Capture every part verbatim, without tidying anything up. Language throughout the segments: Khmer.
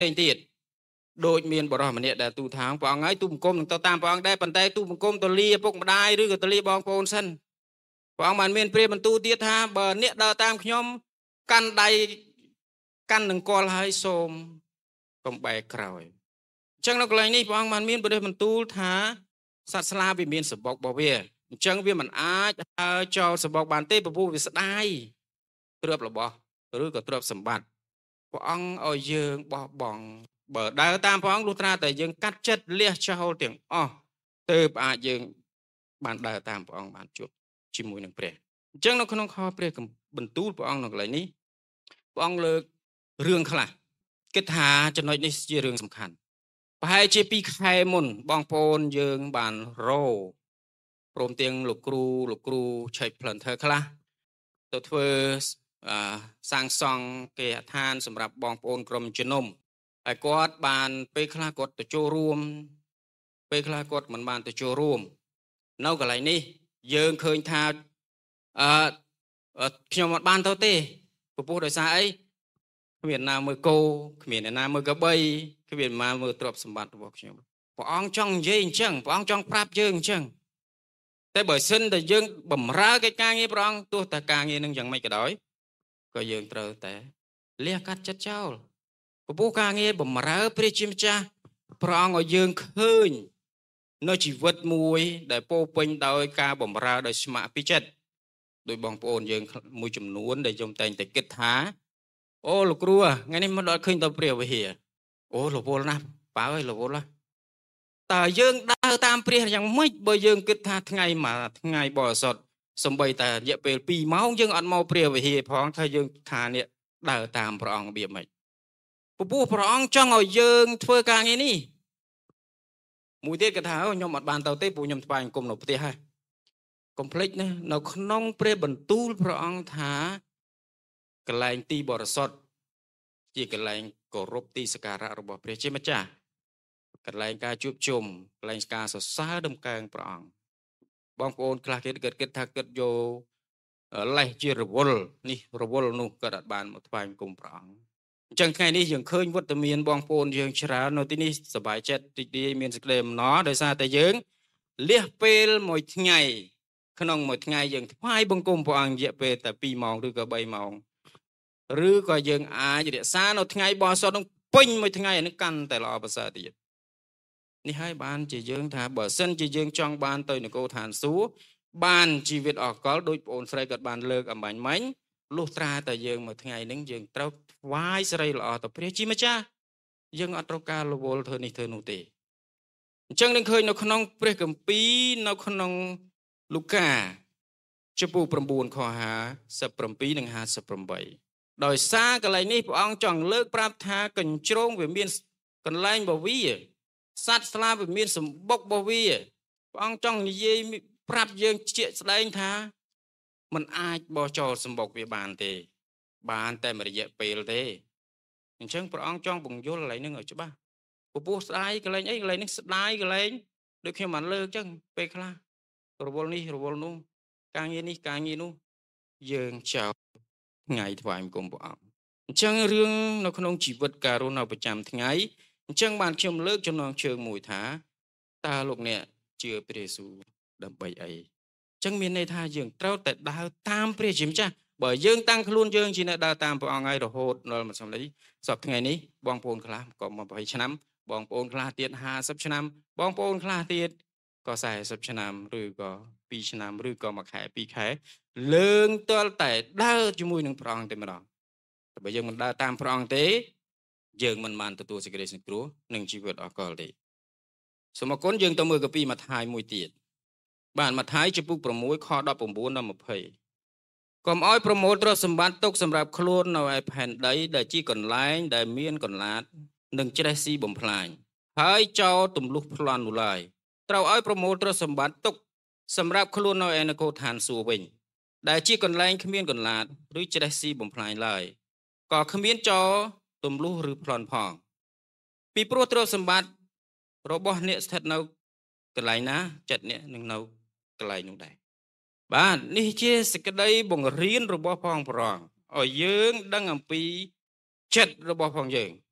งตีดโดยมีนบรมเนี่ยแต่ตูทางปองไงตุ้มกลมตัวตามปองได้ปันไตตุ้มกลมตัวเลียพวกมาได้หรือกับตัวเลียบองโปนสั้นปองมันเมียนเปรียบมันตูเตียท่าเบอร์เนี่ยเดินตามขยมกันใดกันหนึ่งกอลให้โสมกลมใบกรอยจังนักเลยนี่ปองมันเมียนประเดี๋ยวมันตูท่าสัตว์สลาบิเมียนสบอกบ่เวียจังเวียมันอาจเจ้าสบอกบานเต้ปผู้วิสได้เตือบหรือบ่หรือก็เตือบสมบัติปองเอาเยืองบ่บองเบอร์ได้ตามปองลูตราแต่ยังกัดเจ็ดเลี้ยเจ้าเตียงอ๋อเติบอายังบานได้ตามปองบานจุดชิมวยหนึ่งเปรย์จังนักขนมคอเปรย์กับบรรทุกปองนักเลยนี่ปองเลิกเรื่องขละกิจหาจะน้อยนี่เรื่องสำคัญไปเจปีไข่มุนบองโปนยืงบานโรโปรมเตียงลูกครูลูกครูใช้เพลินเธอคละตัวเธอสร้างซองเกียรทานสำหรับบองโปนกรมจุนมไอ้กอดบานไปคลากดตัวโจรวมไปคลากดเหมือนบานตัวโจรวมเน่ากับอะไรนี่ยืงเคยทาขยมบานเท่าเต้ผู้ผู้โดยสารเมียนนามือโกเมียนนามือกระเบยเมียนมามือตรวจสมบัติบอกขยมปองจ้องยืงจังปองจ้องปราบยืงจังแต่บ่อยสิ้นแต่ยืงบ่มร้าcáiการงี้ปองตัวแต่การงี้นึงยังไม่กระดอยก็ยืงเตอแต่เลี้ยกัดจัดเจ้าผู้ผู้การงี้บ่มร้าเปรี้ยชิมจ้าปองเอายืงคืนในชีวิตมวยได้โปเป็นโดยการบ่มร้าโดยสมาพิจิตโดยบองโปนยืงมวยจำนวนได้จมแต่งแต่กิจหาโอ้ลูกครัวงั้นนี่มันโดนขึ้นตัวเปรี้ยวไปเหี้ยโอ้ลูกโปนนะป้าเอ้ยลูกโปนละแต่ยืงดาวตามเปรี้ยยังไม่บ่ยืงกิจหาทั้งไงมาทั้งไงบ่อสดสมบัยแต่เยอะเป็นปีเมายืงอันเมาเปรี้ยวไปเหี้ยพ้องถ้ายืงทานเนี่ยดาวตามพระองค์เบียบไหมผู้ผู้พระองค์จ้องเอายืงเพื่อการงี้นี่มวยเตะกระถางยมอัดบานเตาเตะปูยมทบายกลมหนบเตะให้คอมเพล็กซ์นะเราขนมเปรี้ยบรรทุลพระองค์ท้ากลายตีบอร์สดจีกลายกรบตีสการะระบบเปรี้ยใช่ไหมจ้ากลายการจุบจุ่มกลายการสดสาดมกลางพระองค์บางคนคลาเกิดเกิดเกิดทักเกิดโยไล่จีระวลนี่ระวลนู่กระดาษบานมาทบายกลมพระองค์จังไงนี่ยังเคยวัดเมียนบางคนยังชราโนตินี่สบายเจ็ดติดีเมียนสเกลมเนาะโดยซาแต่ยังเลี้ยเปลหมดไงขนมหมดไงยังทบายบางกลมพระองค์เยอะเปแต่ปีมองหรือก็ใบมองหรือก็ยังอาจจะสาโนทไงบอสต้องปิ้งหมดไงนึกกันแต่ละภาษาตีนี่ให้บ้านจะยังถ้าบ่เส้นจะยังจ้องบ้านตัวนึกโอฐานสู้บ้านชีวิตออกก็โดยโอนใส่กับบ้านเลิกอ่ำบันไหมลูกตราแต่ยังมาทั้งไงนึงยังเต้าวายสไลหล่อแต่เพื่อจิมจ้ายังอัตรการโลโวลเธอนี่เธอโนเตจังนึงเคยนกขนมเปรี้ยกัมปีนกขนมลูกกาจะปูประมูลขอหาสับประปีหนึ่งหาสับประใบโดยซากันไรนี่พระองค์จังเลิกปราบทากันโจงเวียนเมียนกันไล่บ่วีสัตว์สลาเวียนเมียนสมบกบ่วีพระองค์จังยี่ปราบยังเจี๊ยสไลน์ท้ามันอาจบ่จอสมบกเวียบานเตบานแต่ไม่ได้เยอะเปลเตอย่างเช่นพระองค์จ้องบุญยศอะไรนึงở chỗ ba ผู้ผู้สไลกันไรไอ้อะไรนึกสไลกันไรโดยแค่มันเลิกจังเปคลาระบบนี้ระบบนู้นการเงินนี้การเงินนู้นยังเจ้าไงถวายกรมพระองค์จังเรื่องในขนมชีวิตการุณาประจำทั้งไงจังบานเชื่อมเลิกจำนองเชิงมวยถาตาลูกเนี่ยเชื่อพระเยซูดำไปไอจังมีในท่ายังเต้าแต่ดาวตามพระจิมจ้าบ่ยังตั้งขลุ่นยังจีน่าดาวตามพระองค์ไงเราโหดเรามาสมัยสอบทั้งไงนี้บองโปนคลาก็มาไปชนะบองโปนคลาเตียนหาสับชนะบองโปนคลาเตียนก็ใส่สับชนะหรือก็ปีชนะหรือก็มาแข่ปีแข่เลื่องตัวแต่ดาวจมูกหนึ่งพระองค์เต็มรองแต่บ่ยังมันดาวตามพระองค์เตะยังมันมันตัวสิกเรสิกรัวหนึ่งชีวิตออกก็เลยสมกุลยังตัวมือกับปีมาทายมวยเตียนบ้านมาท้ายจะปุกประมวยข้อดอกผมบูนนำมาเพยก็อ้อยประมวลตรวจสมบัติตกสำหรับครูนเอาไอแผ่นได้ได้จี้ก่อนไล่ได้เมียนก่อนลาดหนึ่งจะได้ซีบ่มพลายหายเจ้าตุ่มลูกพลานอุไลเราอ้อยประมวลตรวจสมบัติตกสำหรับครูนเอาไอนโกทานสูวิงได้จี้ก่อนไล่ขมิ้นก่อนลาดหรือจะได้ซีบ่มพลายเลยก็ขมิ้นเจ้าตุ่มลูกหรือพลานพองปีโปรตรวจสมบัติเราบอกเนี่ยสถัดเนากันไล่นะจัดเนี่ยหนึ่งเนากันไล่นู่นได้บ้านนี่เชื่อสกัดได้บ่งเรียนระบบพองพรองอ๋อยืงดังอัมปีเจ็ดระบบพองยืง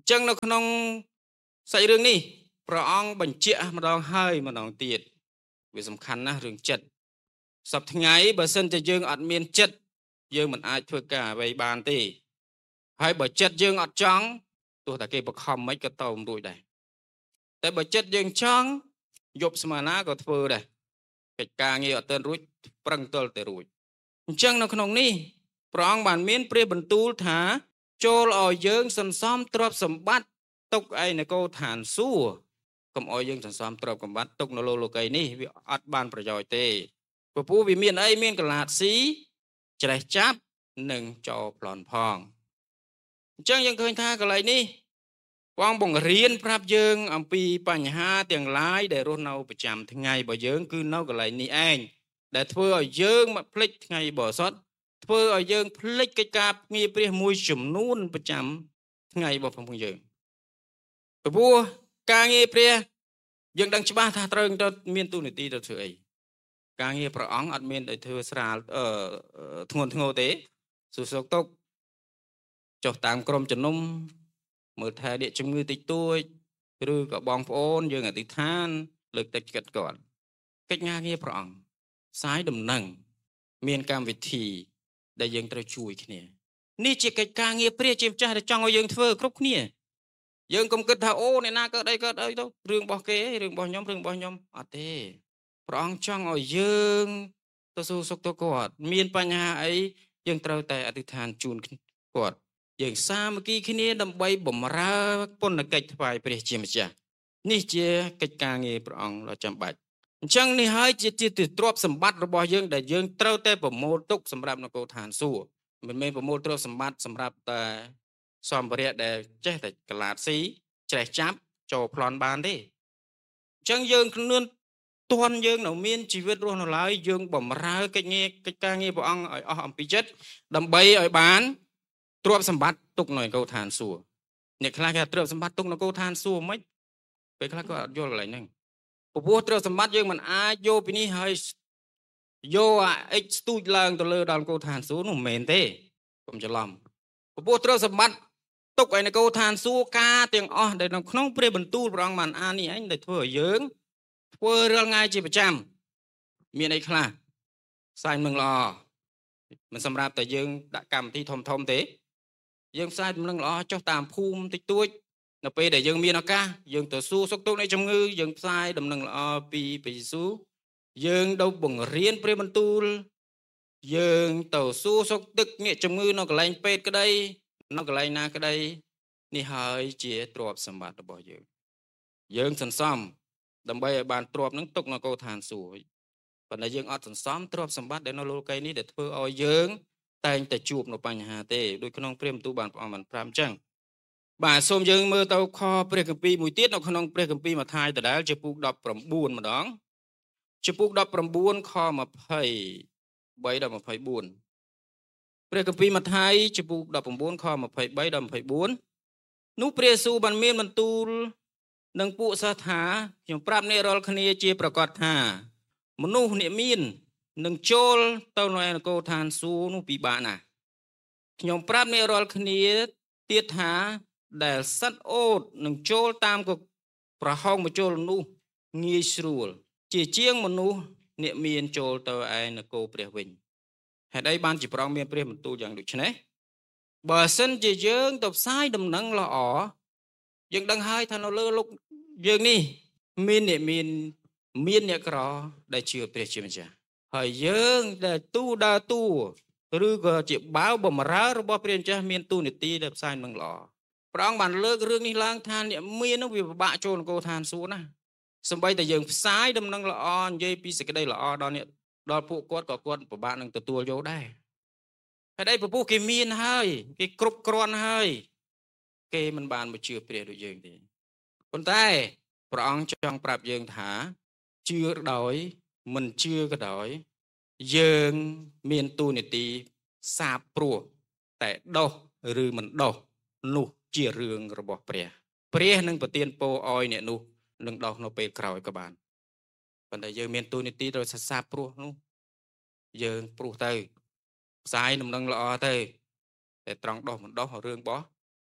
ចឹងនៅក្នុងសាច់រឿងនេះព្រះអង្គបញ្ជាក់ម្ដងហើយម្ដងទៀតវាសំខាន់ណាស់រឿងចិត្តសប្តាហ៍ថ្ងៃបើសិនជាយើងអត់មានចិត្តយើងមិនអាចធ្វើការអ្វីបានទេហើយបើចិត្តយើងអត់ចង់ទោះតែគេបង្ខំមិនក៏ទៅមិនរួចដែរតែបើចិត្តយើងចង់យប់ស្មើណាក៏ធ្វើដែរកិច្ចការងារអត់ទាន់រួចប្រឹងទល់តែរួចអញ្ចឹងនៅក្នុងនេះព្រះអង្គបានមានព្រះបន្ទូលថាចូលឲ្យយើងសន្សំទ្រព្យសម្បត្តិទុកឯនគរឋានសួគ៌កុំឲ្យយើងសន្សំទ្រព្យសម្បត្តិទុកនៅលោកលោកីនេះវាអត់បានប្រយោជន៍ទេព្រោះវាមានអីមានកលាតស៊ីច្រេះចាប់និងចោលប្លន់ផងអញ្ចឹងយើងឃើញថាកន្លែងនេះព្រះអង្គបង្រៀនប្រាប់យើងអំពីបញ្ហាទាំងឡាយដែលរស់នៅប្រចាំថ្ងៃរបស់យើងគឺនៅកន្លែងនេះឯងដែលធ្វើឲ្យយើងមកភ្លេចថ្ងៃបរិសុទ្ធធ្វើឲ្យយើងភ្លេចកិច្ចការងារព្រះមួយចំនួនប្រចាំថ្ងៃរបស់ផងយើងព្រោះការងារព្រះយើងដឹងច្បាស់ថាត្រូវទៅមានទូនាទីទៅធ្វើអីការងារព្រះអង្គអត់មានទៅធ្វើស្រាលអឺធ្ងន់ធ្ងរទេសួរសុខទុក្ខចុះតាមក្រុមជំនុំមើលថែអ្នកជំងឺតិចតួចឬក៏បងប្អូនយើងអធិដ្ឋានលើកទឹកចិត្តគាត់កិច្ចការងារព្រះអង្គផ្សាយដំណឹងមានកម្មវិធីដែលយើងត្រូវជួយគ្នានេះជាកិច្ចការងារព្រះជាម្ចាស់ដែលចង់ឲ្យយើងធ្វើគ្រប់គ្នាយើងកុំគិតថាអូអ្នកណាកើតអីកើតអីទៅរឿងរបស់គេរឿងរបស់ខ្ញុំរឿងរបស់ខ្ញុំអត់ទេព្រះអង្គចង់ឲ្យយើងទៅសួរសុខទុក្ខគាត់មានបញ្ហាអីយើងត្រូវតែអធិដ្ឋានជូនគាត់យើងសាមគ្គីគ្នាដើម្បីបម្រើពុនកិច្ចថ្វាយព្រះជាម្ចាស់នេះជាកិច្ចការងារព្រះអង្គដ៏ចាំបាច់អញ្ចឹងនេះហើយជាជាទ្រព្យសម្បត្តិរបស់យើងដែលយើងត្រូវតែប្រមូលទុកសម្រាប់នគរឋានសួគ៌មិនមែនប្រមូលទ្រព្យសម្បត្តិសម្រាប់តែសម្ភារៈដែលចេះតែកលាតស៊ីច្រេះចាប់ចូលប្លន់បានទេអញ្ចឹងយើងខ្លួនទន់យើងនៅមានជីវិតរស់នៅឡើយយើងបម្រើកិច្ចងារកិច្ចការងារព្រះអង្គឲ្យអស់អំពីចិត្តដើម្បីឲ្យបានទ្រព្យសម្បត្តិទុកនៅនគរឋានសួគ៌អ្នកខ្លះគេទ្រព្យសម្បត្តិទុកនគរឋានសួគ៌មិនពេលខ្លះក៏អត់យល់កន្លែងហ្នឹងព្រោះទ្រព្យសម្បត្តិយើងមិនអាចយកពីនេះហើយយកអាអិចស្ទូចឡើងទៅលើដល់នគរឋានសួគ៌នោះមិនមែនទេកុំច្រឡំព្រោះទ្រព្យសម្បត្តិទុកឯនគរឋានសួគ៌ការទាំងអស់ដែលនៅក្នុងព្រះបន្ទូលព្រះអង្គបានអាននេះឯងដែលធ្វើឲ្យយើងធ្វើរាល់ថ្ងៃជាប្រចាំមានអីខ្លះផ្សាយនឹងល្អមិនសម្រាប់តែយើងដាក់កម្មវិធីធំធំទេយើងផ្សាយដំណឹងល្អចុះតាមភូមិតិចតួចនៅពេលដែលយើងមានឱកាសយើងទៅសួរសុខទុក្ខនៃជំងឺយើងផ្សាយដំណឹងល្អពីព្រះយេស៊ូវយើងទៅបង្រៀនព្រះបន្ទូលយើងទៅសួរសុខទុក្ខអ្នកជំងឺនៅកន្លែងពេទ្យក្តីនៅកន្លែងណាក្តីនេះហើយជាទ្រព្យសម្បត្តិរបស់យើងយើងសន្សំដើម្បីឲ្យបានទ្រព្យនឹងទុកនៅនគរឋានសួគ៌ប៉ុន្តែយើងអត់សន្សំទ្រព្យសម្បត្តិដែលនៅលោកីនេះដែលធ្វើឲ្យយើងតែងតែជួបនៅបញ្ហាទេដូចក្នុងព្រះបន្ទូលបានព្រះអង្គបានប្រាប់អញ្ចឹងបាទសូមយើងមើលទៅខព្រះគម្ពីរមួយទៀតនៅក្នុងព្រះគម្ពីរម៉ាថាយដដែលចំពុកដប់ប្រាំបួនម្ដងចំពុកដប់ប្រាំបួនខម្ភៃបីដល់ម្ភៃបួនព្រះគម្ពីរម៉ាថាយចំពុកដប់ប្រាំបួនខម្ភៃបីដល់ម្ភៃបួននោះព្រះយេស៊ូវបានមានបន្ទូលនឹងពួកសិស្សថាខ្ញុំប្រាប់អ្នករាល់គ្នាជាប្រកាសថាមនុស្សអ្នកមាននឹងចូលទៅនៅនគរឋានសួគ៌នោះពិបាកណាស់ខ្ញុំប្រាប់អ្នករាល់គ្នាទៀតថាដែលសត្វអូតនឹងចូលតាមប្រហោងបញ្ចូលនោះងាយស្រួលជាជាងមនុស្សអ្នកមានចូលទៅឯនគរព្រះវិញហេតុអីបានជាព្រះអង្គមានព្រះបន្ទូលយ៉ាងដូចនេះបើសិនជាយើងទៅផ្សាយដំណឹងល្អយើងដឹងហើយថានៅលើលោកយើងនេះមានអ្នកមានមានអ្នកក្រដែលជឿព្រះជាម្ចាស់ហើយយើងដែលទូដើរតួឬក៏ជាបាវបំរើរបស់ព្រះម្ចាស់មានទូនាទីដែលផ្សាយនឹងល្អព្រះអង្គបានលើករឿងនេះឡើងថាអ្នកមាននឹងវាពិបាកចូលនគរឋានសួគ៌ណាសម្បីតែយើងផ្សាយដំណឹងល្អនិយាយពីសេចក្តីល្អដល់អ្នកដល់ពួកគាត់ក៏គាត់ពិបាកនឹងទទួលយកដែរហើយដៃពពុះគេមានហើយគេគ្រប់គ្រាន់ហើយគេមិនបានមកជឿព្រះដូចយើងទេប៉ុន្តែព្រះអង្គចង់ប្រាប់យើងថាជឿដោយមិនជឿក៏ដោយយើងមានទូនាទីសាបព្រោះតែដោះឬមិនដោះនោះជារឿងរបស់ព្រះព្រះនឹងប្រទានពរឲ្យអ្នកនោះនឹងដោះនៅពេលក្រោយក៏បានប៉ុន្តែយើងមានទូនាទីត្រូវសាបព្រោះនោះយើងព្រោះទៅផ្សាយដំណឹងល្អទៅតែត្រង់ដោះមិនដោះរឿងរបស់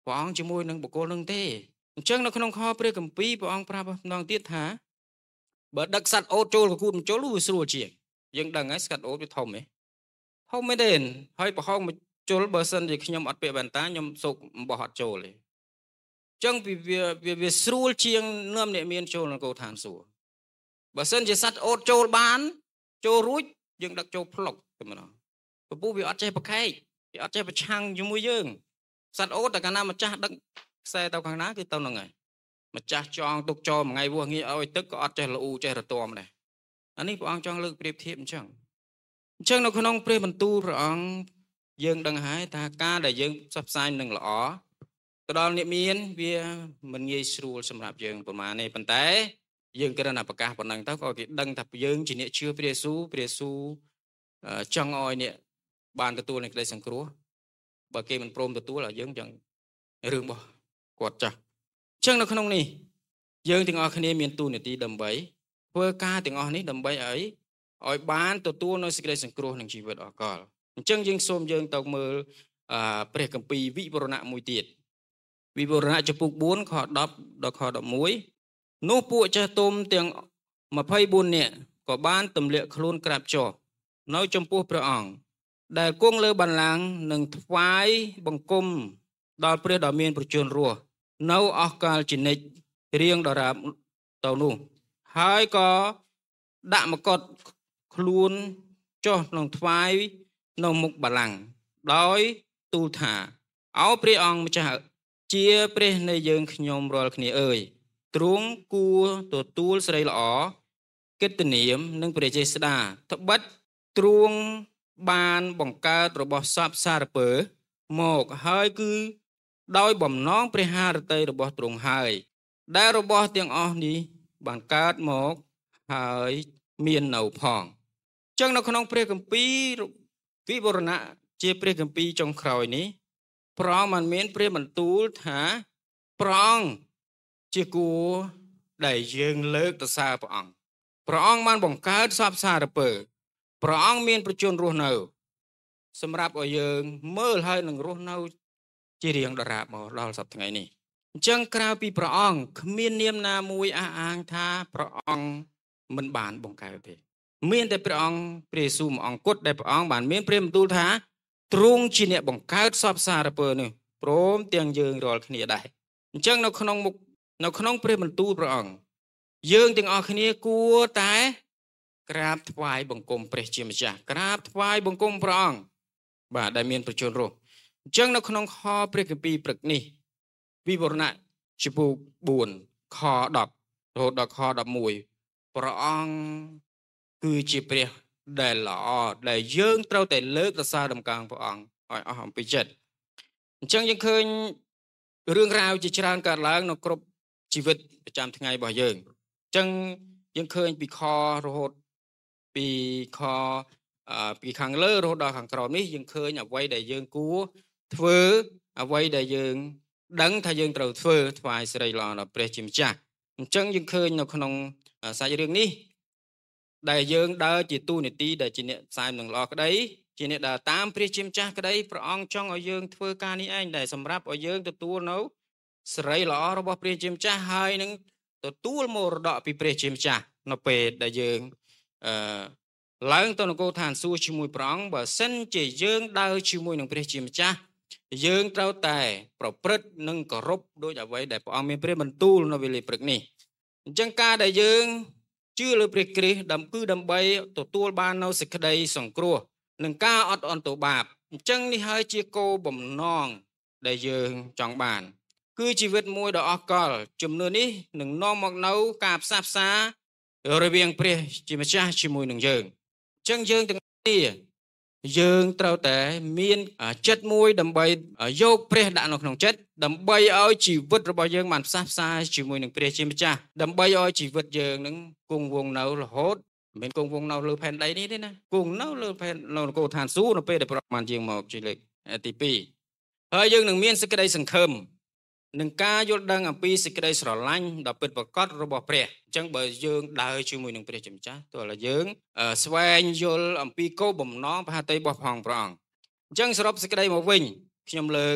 ព្រះអង្គជាមួយនឹងបុគ្គលនឹងទេអញ្ចឹងនៅក្នុងខព្រះគម្ពីរព្រះអង្គប្រាប់ម្ដងទៀតថាបើដឹកសត្វអូតចូលកគួតបញ្ចូលវាស្រួលជាងយើងដឹងហើយស្កាត់អូតវាធំហ៎ធំមែនទេហើយប្រហោងបញ្ចូលបើសិនជាខ្ញុំអត់ពាក់វ៉ែនតាខ្ញុំសូកអំបោះអត់ចូលទេអញ្ចឹងវាវាវាស្រួលជាងនាំអ្នកមានចូលនគរឋានសួគ៌បើសិនជាសត្វអូតចូលបានចូលរួចយើងដឹកចូលផ្លុកតែម្ដងពពុះវាអត់ចេះប្រខែកវាអត់ចេះប្រឆាំងជាមួយយើងសត្វអូតតែកាលណាម្ចាស់ដឹកខ្សែទៅខាងណាគឺទៅនឹងហើយម្ចាស់ចងទុកចោលមួយថ្ងៃវោះងាយឲ្យទឹកក៏អត់ចេះលូចេះរទាំដែរអានេះព្រះអង្គចង់លើកប្រៀបធៀបអញ្ចឹងអញ្ចឹងនៅក្នុងព្រះបន្ទូលព្រះអង្គយើងដឹងហើយថាការដែលយើងផ្សព្វផ្សាយនឹងល្អទៅដល់អ្នកមានវាមិនងាយស្រួលសម្រាប់យើងប្រហែលនេះប៉ុន្តែយើងគ្រាន់តែប្រកាសប៉ុណ្ណឹងទៅក៏គេដឹងថាយើងជាអ្នកជឿព្រះយេស៊ូវព្រះយេស៊ូវចង់ឲ្យអ្នកបានទទួលនៃក្តីសង្គ្រោះបើគេមិនព្រមទទួលឲ្យយើងចឹងរឿងរបស់គាត់ចាស់អញ្ចឹងនៅក្នុងនេះយើងទាំងអស់គ្នាមានទូនាទីដើម្បីធ្វើការទាំងអស់នេះដើម្បីឲ្យឲ្យបានទទួលនៅសេចក្តីសង្គ្រោះនឹងជីវិតអកលអញ្ចឹងយើងសូមយើងទៅមើលព្រះគម្ពីរវិវរណៈមួយទៀតវិវរណៈចំពុកបួនខដប់ដល់ខដប់មួយនោះពួកចាស់ទុំទាំងម្ភៃបួននាក់ក៏បានទម្លាក់ខ្លួនក្រាបចុះនៅចំពោះព្រះអង្គដែលគង់លើបល្ល័ង្កនឹងថ្វាយបង្គំដល់ព្រះដ៏មានប្រជញ្ញរស់នៅអស់កាលជានិច្ចរៀងដរាបទៅនោះហើយក៏ដាក់មកុដខ្លួនចុះក្នុងថ្វាយនៅមុខបល្ល័ង្កដោយទូលថាអោព្រះអង្គម្ចាស់ជាព្រះនៃយើងខ្ញុំរាល់គ្នាអើយទ្រង់គួរទទួលស្រីល្អកិត្តិនាមនិងព្រះចេស្តាត្បិតទ្រង់បានបង្កើតរបស់សពសារពើមកហើយគឺដោយបំណងព្រះハរតីរបស់ទ្រង់ហើយដែលរបស់ទាំងអស់នេះបានកើតមកហើយមាននៅផងអញ្ចឹងនៅក្នុងព្រះគម្ពីរវិវរណៈជាព្រះគម្ពីរចុងក្រោយនេះព្រះអង្គបានមានព្រះបន្ទូលថាព្រះអង្គជាគួរដែលយើងលើកទៅសារព្រះអង្គព្រះអង្គបានបង្កើតសពសារពើព្រះអង្គមានប្រជញ្ញរស់នៅសម្រាប់ឲ្យយើងមើលហើយនឹងរស់នៅជារៀងដរាបមកដល់សប្តាហ៍ថ្ងៃនេះអញ្ចឹងក្រៅពីព្រះអង្គគ្មាននាមណាមួយអះអាងថាព្រះអង្គមិនបានបង្កើតទេមានតែព្រះអង្គព្រះយេស៊ូវមួយអង្គគត់ដែលព្រះអង្គបានមានព្រះបន្ទូលថាទ្រង់ជាអ្នកបង្កើតសពសារពើនេះព្រមទាំងយើងរាល់គ្នាដែរអញ្ចឹងនៅក្នុងមុខនៅក្នុងព្រះបន្ទូលព្រះអង្គយើងទាំងអស់គ្នាគួរតែក្រាបថ្វាយបង្គំព្រះជាម្ចាស់ក្រាបថ្វាយបង្គំព្រះអង្គបាទដែលមានប្រជញ្ញរស់អញ្ចឹងនៅក្នុងខព្រះគម្ពីរព្រឹកនេះវិវរណៈចំពុកបួនខដប់រហូតដល់ខដប់មួយព្រះអង្គគឺជាព្រះដែលល្អដែលយើងត្រូវតែលើកសរសើរដំកើងព្រះអង្គឲ្យអស់អំពីចិត្តអញ្ចឹងយើងឃើញរឿងរ៉ាវជាច្រើនកើតឡើងនៅគ្រប់ជីវិតប្រចាំថ្ងៃរបស់យើងអញ្ចឹងយើងឃើញពីខរហូតពីខពីខាងលើរហូតដល់ខាងក្រោមនេះយើងឃើញអ្វីដែលយើងគួរធ្វើអ្វីដែលយើងដឹងថាយើងត្រូវធ្វើថ្វាយសិរីល្អដល់ព្រះជាម្ចាស់អញ្ចឹងយើងឃើញនៅក្នុងសាច់រឿងនេះដែលយើងដើរជាទូនាទីដែលជាអ្នកផ្សាយនឹងល្អក្តីជាអ្នកដើរតាមព្រះជាម្ចាស់ក្តីព្រះអង្គចង់ឲ្យយើងធ្វើការនេះឯងដែលសម្រាប់ឲ្យយើងទទួលនៅសិរីល្អរបស់ព្រះជាម្ចាស់ហើយនឹងទទួលមរតកពីព្រះជាម្ចាស់នៅពេលដែលយើងអឺឡើងទៅនគរឋានសួគ៌ជាមួយព្រះអង្គបើសិនជាយើងដើរជាមួយនឹងព្រះជាម្ចាស់យើងត្រូវតែប្រព្រឹត្តនិងគោរពដោយអ្វីដែលព្រះអង្គមានព្រះបន្ទូលនៅវេលាព្រឹកនេះអញ្ចឹងការដែលយើងជឿលើព្រះគ្រីស្ទដើម្បីគឺដើម្បីទទួលបាននូវសេចក្តីសង្គ្រោះនិងការអត់អន់ទោសបាបអញ្ចឹងនេះហើយជាគោលបំណងដែលយើងចង់បានគឺជីវិតមួយដ៏អស្ចារ្យជំនឿនេះនឹងនាំមកនូវការផ្សះផ្សារវាងព្រះជាម្ចាស់ជាមួយនឹងយើងអញ្ចឹងយើងទាំងនេះយើងត្រូវតែមានចិត្តមួយដើម្បីយកព្រះដាក់នៅក្នុងចិត្តដើម្បីឲ្យជីវិតរបស់យើងបានផ្សះផ្សាជាមួយនឹងព្រះជាម្ចាស់ដើម្បីឲ្យជីវិតយើងនឹងគង់វង្សនៅរហូតមិនមែនគង់វង្សនៅលើផែនដីនេះទេណាគង់នៅលើផែននៅនគរឋានសួគ៌នៅពេលដែលព្រះបានយាងមកជាលើកទីពីរហើយយើងនឹងមានសេចក្តីសង្ឃឹមនឹងការយល់ដឹងអំពីសេចក្តីស្រឡាញ់ដ៏ពិតប្រាកដរបស់ព្រះអញ្ចឹងបើយើងដើរជាមួយនឹងព្រះជាម្ចាស់ទោះតែយើងស្វែងយល់អំពីគោលបំណងប្រហតីរបស់ផងព្រះអង្គអញ្ចឹងសរុបសេចក្តីមកវិញខ្ញុំលើក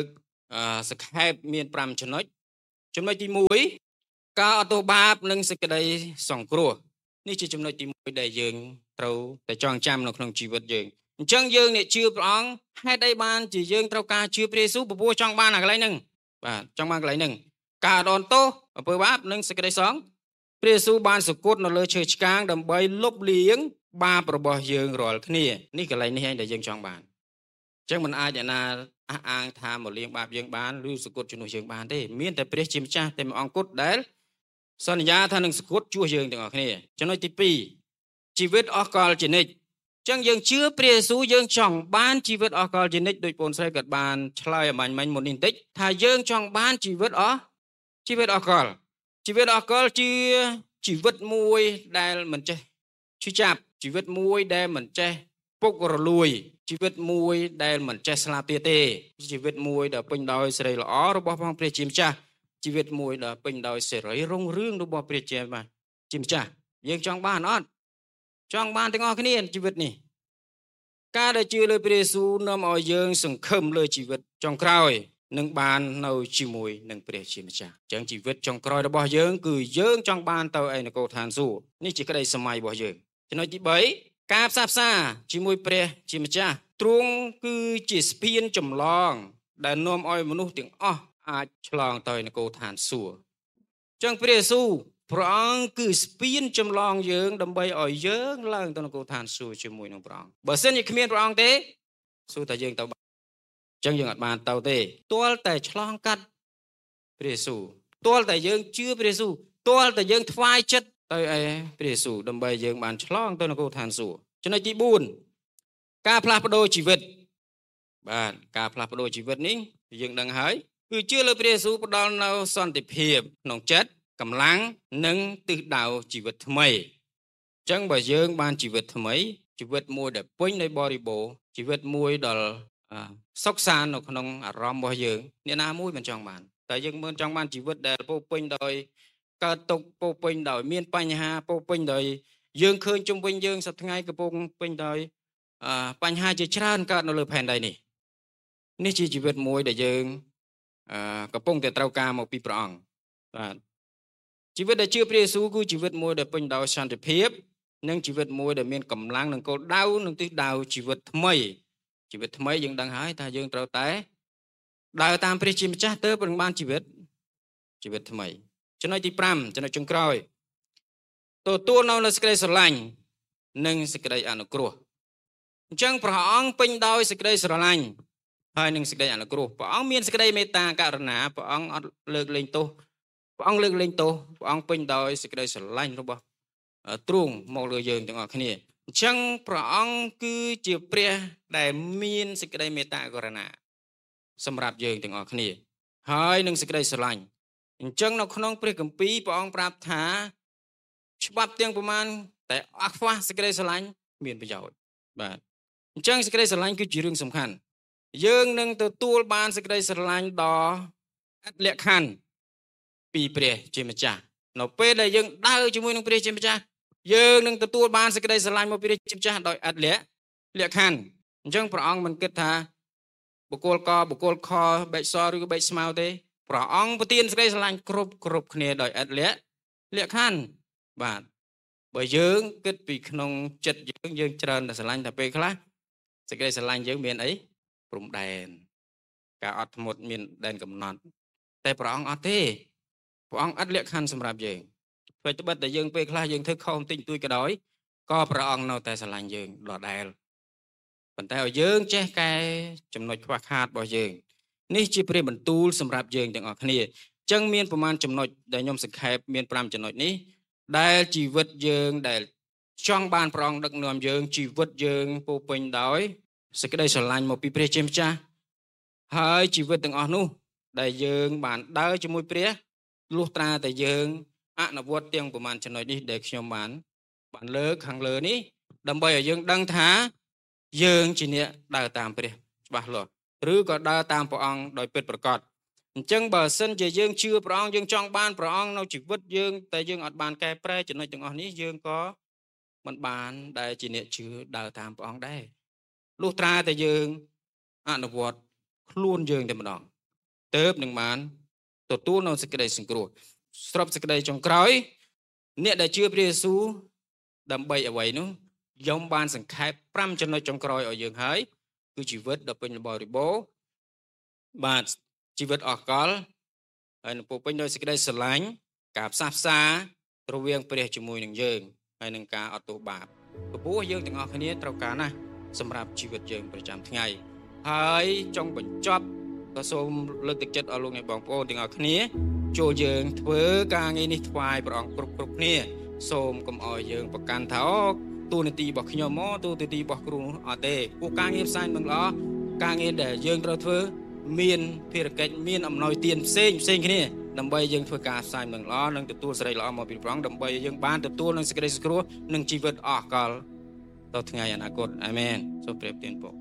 សង្ខេបមានប្រាំចំណុចចំណុចទីមួយការអត់ទោសបាបនិងសេចក្តីសង្គ្រោះនេះជាចំណុចទីមួយដែលយើងត្រូវតែចងចាំនៅក្នុងជីវិតយើងអញ្ចឹងយើងអ្នកជឿព្រះអង្គហេតុអីបានជាយើងត្រូវការជឿព្រះយេស៊ូវព្រោះចង់បានអាកន្លែងហ្នឹងបាទចង់បានកន្លែងហ្នឹងការអត់ទោសអំពើបាបនិងសេចក្តីសង្គ្រោះព្រះយេស៊ូវបានសគត់នៅលើឈើឆ្កាងដើម្បីលុបលាងបាបរបស់យើងរាល់គ្នានេះកន្លែងនេះឯងដែលយើងចង់បានអញ្ចឹងមិនអាចអ្នកណាអះអាងថាមកលាងបាបយើងបានឬសគត់ជំនួសយើងបានទេមានតែព្រះជាម្ចាស់តែមួយអង្គគត់ដែលសន្យាថានឹងសគត់ជួសយើងទាំងអស់គ្នាចំណុចទីពីរជីវិតអស់កលជានិច្ចអញ្ចឹងយើងជឿព្រះយេស៊ូវយើងចង់បានជីវិតអស់កលជានិច្ចដោយបងស្រីក៏បានឆ្លើយអំបញ្ញមិញមុននេះបន្តិចថាយើងចង់បានជីវិតអស់ជីវិតអស់កលជីវិតអស់កលជាជីវិតមួយដែលមិនចេះឈឺចាប់ជីវិតមួយដែលមិនចេះពុករលួយជីវិតមួយដែលមិនចេះស្លាប់ទៀតទេជីវិតមួយដែលពេញដោយសេរីល្អរបស់ព្រះជាម្ចាស់ជីវិតមួយដែលពេញដោយសេរីរុងរឿងរបស់ព្រះជាម្ចាស់យើងចង់បានអត់ចង់បានទាំងអស់គ្នាជីវិតនេះការដែលជឿលើព្រះយេស៊ូវនាំឲ្យយើងសង្ឃឹមលើជីវិតចុងក្រោយនឹងបាននៅជាមួយនឹងព្រះជាម្ចាស់អញ្ចឹងជីវិតចុងក្រោយរបស់យើងគឺយើងចង់បានទៅឯនគរឋានសួគ៌នេះជាក្តីសម័យរបស់យើងចំណុចទីបីការផ្សះផ្សាជាមួយព្រះជាម្ចាស់ទ្រង់គឺជាស្ពានចម្លងដែលនាំឲ្យមនុស្សទាំងអស់អាចឆ្លងទៅនគរឋានសួគ៌អញ្ចឹងព្រះយេស៊ូវព្រះអង្គគឺស្ពានចម្លងយើងដើម្បីឲ្យយើងឡើងទៅនគរឋានសួគ៌ជាមួយនឹងព្រះអង្គបើសិនជាគ្មានព្រះអង្គទេសួរតែយើងទៅអញ្ចឹងយើងអត់បានទៅទេទាល់តែឆ្លងកាត់ព្រះយេស៊ូវទាល់តែយើងជឿព្រះយេស៊ូវទាល់តែយើងថ្វាយចិត្តទៅឯព្រះយេស៊ូវដើម្បីយើងបានឆ្លងទៅនគរឋានសួគ៌ចំណុចទីបួនការផ្លាស់ប្ដូរជីវិតបាទការផ្លាស់ប្ដូរជីវិតនេះយើងដឹងហើយគឺជឿលើព្រះយេស៊ូវផ្ដល់នូវសន្តិភាពក្នុងចិត្តកម្លាំងនិងទិសដៅជីវិតថ្មីអញ្ចឹងបើយើងបានជីវិតថ្មីជីវិតមួយដែលពេញដោយបរិបូរណ៍ជីវិតមួយដែលសុខសាន្តនៅក្នុងអារម្មណ៍របស់យើងអ្នកណាមួយមិនចង់បានតែយើងមិនចង់បានជីវិតដែលពោពេញដោយកើតទុកពោពេញដោយមានបញ្ហាពោពេញដោយយើងឃើញជុំវិញយើងសប្តាហ៍ថ្ងៃកំពុងពេញដោយបញ្ហាជាច្រើនកើតនៅលើផែនដីនេះនេះជាជីវិតមួយដែលយើងកំពុងតែត្រូវការមកពីព្រះអង្គបាទជីវិតដែលជឿព្រះយេស៊ូវគឺជីវិតមួយដែលពេញដោយសន្តិភាពនិងជីវិតមួយដែលមានកម្លាំងនិងគោលដៅនិងទិសដៅជីវិតថ្មីជីវិតថ្មីយើងដឹងហើយថាយើងត្រូវតែដើរតាមព្រះជាម្ចាស់ទើបនឹងបានជីវិតជីវិតថ្មីចំណុចទីប្រាំចំណុចចុងក្រោយទទួលនៅនូវសេចក្តីស្រឡាញ់និងសេចក្តីអនុគ្រោះអញ្ចឹងព្រះអង្គពេញដោយសេចក្តីស្រឡាញ់ហើយនឹងសេចក្តីអនុគ្រោះព្រះអង្គមានសេចក្តីមេត្តាករុណាព្រះអង្គអត់លើកលែងទោសព្រះអង្គលើកលែងទោសព្រះអង្គពេញដោយសេចក្តីស្រឡាញ់របស់ទ្រង់មកលើយើងទាំងអស់គ្នាអញ្ចឹងព្រះអង្គគឺជាព្រះដែលមានសេចក្តីមេត្តាករុណាសម្រាប់យើងទាំងអស់គ្នាហើយនឹងសេចក្តីស្រឡាញ់អញ្ចឹងនៅក្នុងព្រះគម្ពីរព្រះអង្គប្រាប់ថាច្បាប់ទាំងប្រមាណតែអស់ខ្វះសេចក្តីស្រឡាញ់មានប្រយោជន៍បាទអញ្ចឹងសេចក្តីស្រឡាញ់គឺជារឿងសំខាន់យើងនឹងទទួលបានសេចក្តីស្រឡាញ់ដ៏ឥតលក្ខខណ្ឌពីព្រះជាម្ចាស់នៅពេលដែលយើងដើរជាមួយនឹងព្រះជាម្ចាស់យើងនឹងទទួលបានសេចក្តីស្រឡាញ់មកពីព្រះជាម្ចាស់ដោយឥតលក្ខខណ្ឌអញ្ចឹងព្រះអង្គមិនគិតថាបុគ្គលកបុគ្គលខបែកសឬក៏បែកស្មៅទេព្រះអង្គប្រទានសេចក្តីស្រឡាញ់គ្រប់គ្រប់គ្នាដោយឥតលក្ខខណ្ឌបាទបើយើងគិតពីក្នុងចិត្តយើងយើងច្រើនតែស្រឡាញ់តែពេលខ្លះសេចក្តីស្រឡាញ់យើងមានអីព្រំដែនការអត់ធ្មត់មានដែនកំណត់តែព្រះអង្គអត់ទេព្រះអង្គអត់លក្ខខណ្ឌសម្រាប់យើងធ្វើត្បិតតែយើងពេលខ្លះយើងធ្វើខុសបន្តិចបន្តួចក៏ដោយក៏ព្រះអង្គនៅតែស្រឡាញ់យើងដដែលប៉ុន្តែឲ្យយើងចេះកែចំណុចខ្វះខាតរបស់យើងនេះជាព្រះបន្ទូលសម្រាប់យើងទាំងអស់គ្នាអញ្ចឹងមានប្រមាណចំណុចដែលខ្ញុំសង្ខេបមានប្រាំចំណុចនេះដែលជីវិតយើងដែលចង់បានព្រះអង្គដឹកនាំយើងជីវិតយើងពោពេញដោយសេចក្តីស្រឡាញ់មកពីព្រះជាម្ចាស់ហើយជីវិតទាំងអស់នោះដែលយើងបានដើរជាមួយព្រះលុះត្រាតែយើងអនុវត្តទាំងប្រមាណចំណុចនេះដែលខ្ញុំបានបានលើកខាងលើនេះដើម្បីឲ្យយើងដឹងថាយើងជាអ្នកដើរតាមព្រះច្បាស់លាស់ឬក៏ដើរតាមព្រះអង្គដោយពិតប្រាកដអញ្ចឹងបើសិនជាយើងជឿព្រះអង្គយើងចង់បានព្រះអង្គនៅជីវិតយើងតែយើងអត់បានកែប្រែចំណុចទាំងអស់នេះយើងក៏មិនបានដែលជាអ្នកជឿដើរតាមព្រះអង្គដែរលុះត្រាតែយើងអនុវត្តខ្លួនយើងតែម្ដងទើបនឹងបានទទួលនៅសេចក្តីសង្គ្រោះស្របសេចក្តីចុងក្រោយអ្នកដែលជឿព្រះយេស៊ូវដើម្បីអ្វីនោះខ្ញុំបានសង្ខេបប្រាំចំណុចចុងក្រោយឲ្យយើងហើយគឺជីវិតដ៏ពេញបរិបូរណ៍បាទជីវិតអស់កលហើយនឹងពោពេញដោយសេចក្តីស្រឡាញ់ការផ្សះផ្សារវាងព្រះជាមួយនឹងយើងហើយនឹងការអត់ទោសបាបព្រោះយើងទាំងអស់គ្នាត្រូវការណាស់សម្រាប់ជីវិតយើងប្រចាំថ្ងៃហើយចុងបញ្ចប់ក៏សូមលើកទឹកចិត្តឲ្យលោកអ្នកបងប្អូនទាំងអស់គ្នាចូលយើងធ្វើការងារនេះថ្វាយព្រះអង្គគ្រប់គ្រប់គ្នាសូមកុំឲ្យយើងប្រកាន់ថាអូទូនាទីរបស់ខ្ញុំមកទូនាទីរបស់គ្រូអត់ទេពួកការងារផ្សាយមិនល្អការងារដែលយើងត្រូវធ្វើមានភារកិច្ចមានអំណោយទានផ្សេងផ្សេងគ្នាដើម្បីយើងធ្វើការផ្សាយមិនល្អនិងទទួលសេរីល្អមកពីព្រះអង្គដើម្បីយើងបានទទួលនឹងសេចក្តីសង្គ្រោះនិងជីវិតអស់កលទៅថ្ងៃអនាគតអាមែនសូមព្រះទានពរ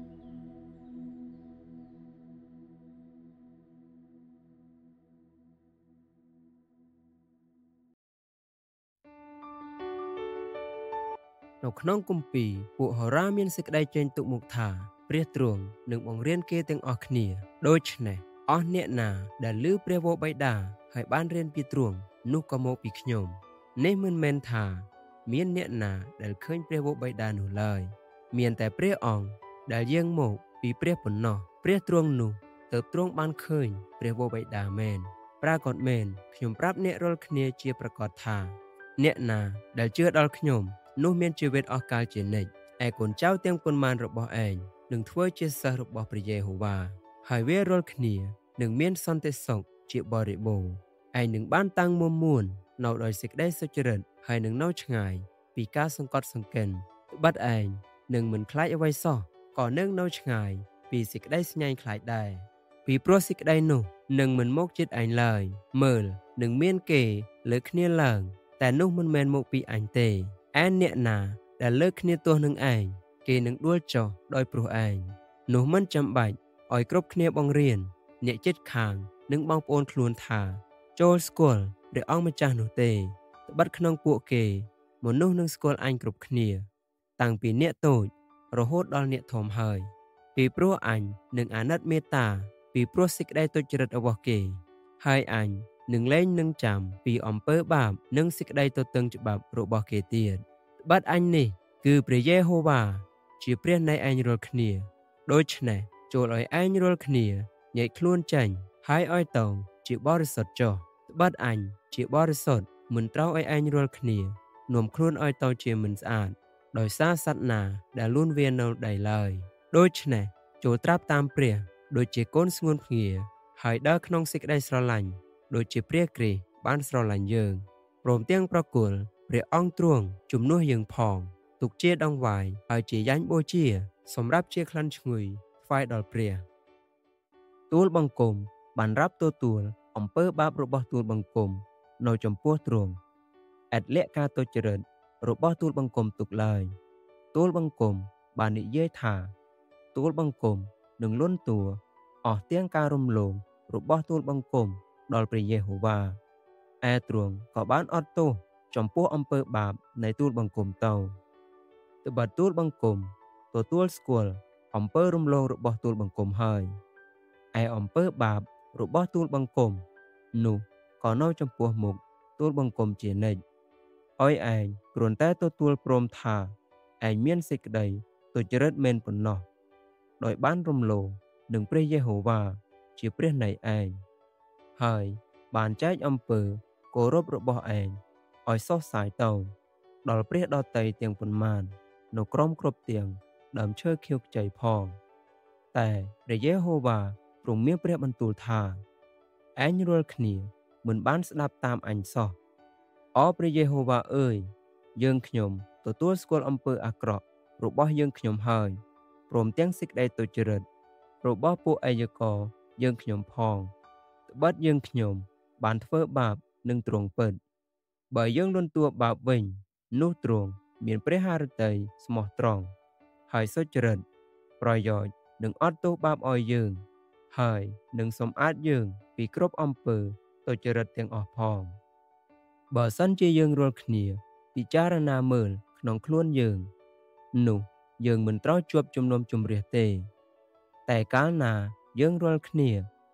នៅក្នុងគម្ពីរពួកហោរាមានសេចក្តីចេញទុកមុខថាព្រះទ្រង់នឹងបង្រៀនគេទាំងអស់គ្នាដូច្នេះអស់អ្នកណាដែលឮព្រះវរបិតាហើយបានរៀនពីទ្រង់នោះក៏មកពីខ្ញុំនេះមិនមែនថាមានអ្នកណាដែលឃើញព្រះវរបិតានោះឡើយមានតែព្រះអង្គដែលយាងមកពីព្រះប៉ុណ្ណោះព្រះទ្រង់នោះទើបទ្រង់បានឃើញព្រះវរបិតាមែនប្រាកដមែនខ្ញុំប្រាប់អ្នករាល់គ្នាជាប្រកាសថាអ្នកណាដែលជឿដល់ខ្ញុំនោះមានជីវិតអស់កលជានិច្ចឯកូនចៅទាំងប៉ុន្មានរបស់ឯងនឹងធ្វើជាសិស្សរបស់ព្រះយេហូវ៉ាហើយវារាល់គ្នានឹងមានសន្តិសុខជាបរិបូរណ៍ឯងនឹងបានតាំងមុំមួននៅដោយសេចក្តីសុចរិតហើយនឹងនៅឆ្ងាយពីការសង្កត់សង្កិនត្បិតឯងនឹងមិនខ្លាចអ្វីសោះក៏នឹងនៅឆ្ងាយពីសេចក្តីស្ញាញ់ខ្លាចដែរពីព្រោះសេចក្តីនោះនឹងមិនមកជិតឯងឡើយមើលនឹងមានគេលើកគ្នាឡើងតែនោះមិនមែនមកពីអញទេឯអ្នកណាដែលលើកគ្នាទោះនឹងឯងគេនឹងដួលចុះដោយព្រោះឯងនោះមិនចាំបាច់ឲ្យគ្រប់គ្នាបង្រៀនអ្នកជិតខាងនិងបងប្អូនខ្លួនថាចូលស្គាល់ព្រះអង្គម្ចាស់នោះទេត្បិតក្នុងពួកគេមនុស្សនឹងស្គាល់អញគ្រប់គ្នាតាំងពីអ្នកតូចរហូតដល់អ្នកធំហើយពីព្រោះអញនឹងអាណិតមេត្តាពីព្រោះសេចក្តីទុច្ចរិតរបស់គេហើយអញនឹងលែងនឹងចាំពីអំពើបាបនិងសេចក្តីទទឹងច្បាប់របស់គេទៀតត្បិតអញនេះគឺព្រះយេហូវ៉ាជាព្រះនៃឯងរាល់គ្នាដូច្នេះចូលឲ្យឯងរាល់គ្នាញែកខ្លួនចេញហើយឲ្យតងជាបរិសុទ្ធចុះត្បិតអញជាបរិសុទ្ធមិនត្រូវឲ្យឯងរាល់គ្នានាំខ្លួនឲ្យទៅជាមិនស្អាតដោយសារសត្វណាដែលលូនវានៅដីឡើយដូច្នេះចូលត្រាប់តាមព្រះដូចជាកូនស្ងួនភ្ងាហើយដើរក្នុងសេចក្តីស្រឡាញ់ដូចជាព្រះគ្រីស្ទបានស្រឡាញ់យើងព្រមទាំងប្រគល់ព្រះអង្គទ្រង់ជំនួសយើងផងទុកជាដងវាយហើយជាយ៉ាញ់បូជាសម្រាប់ជាក្លិនឈ្ងុយថ្វាយដល់ព្រះទូលបង្គំបានរាប់ទទួលអំពើបាបរបស់ទូលបង្គំនៅចំពោះទ្រង់ឥតលាក់ការទុច្ចរិតរបស់ទូលបង្គំទុកឡើយទូលបង្គំបាននិយាយថាទូលបង្គំនឹងលន់តួអស់ទាំងការរំលងរបស់ទូលបង្គំដល់ព្រះយេហូវ៉ាឯទ្រង់ក៏បានអត់ទោសចំពោះអំពើបាបនៃទូលបង្គំទៅត្បិតទូលបង្គំទទួលស្គាល់អំពើរំលងរបស់ទូលបង្គំហើយឯអំពើបាបរបស់ទូលបង្គំនោះក៏នៅចំពោះមុខទូលបង្គំជានិច្ចឲ្យឯងគ្រាន់តែទទួលព្រមថាឯងមានសេចក្តីទុច្ចរិតមែនប៉ុណ្ណោះដោយបានរំលងនឹងព្រះយេហូវ៉ាជាព្រះនៃឯងហើយបានចែកអំពើគោរពរបស់ឯងឲ្យសោះសាយទៅដល់ព្រះដតីទាំងប៉ុន្មាននៅក្រុមគ្រប់ទាំងដើមឈើខៀវខ្ចីផងតែព្រះយេហូវ៉ាទ្រង់មានព្រះបន្ទូលថាឯងរាល់គ្នាមិនបានស្ដាប់តាមអញសោះអព្រះយេហូវ៉ាអើយយើងខ្ញុំទទួលស្គាល់អំពើអាក្រក់របស់យើងខ្ញុំហើយព្រមទាំងសេចក្តីទុច្ចរិតរបស់ពួកអាយករយើងខ្ញុំផងត្បិតយើងខ្ញុំបានធ្វើបាបនឹងទ្រង់ពិតបើយើងលន់តួបាបវិញនោះទ្រង់មានព្រះハរតីស្មោះត្រង់ហើយសុចរិតប្រយោជន៍នឹងអត់ទោសបាបឲ្យយើងហើយនឹងសម្អាតយើងពីគ្រប់អំពើទុច្ចរិតទាំងអស់ផងបើសិនជាយើងរាល់គ្នាពិចារណាមើលក្នុងខ្លួនយើងនោះយើងមិនត្រូវជាប់ជំនុំជម្រះទេតែកាលណាយើងរាល់គ្នា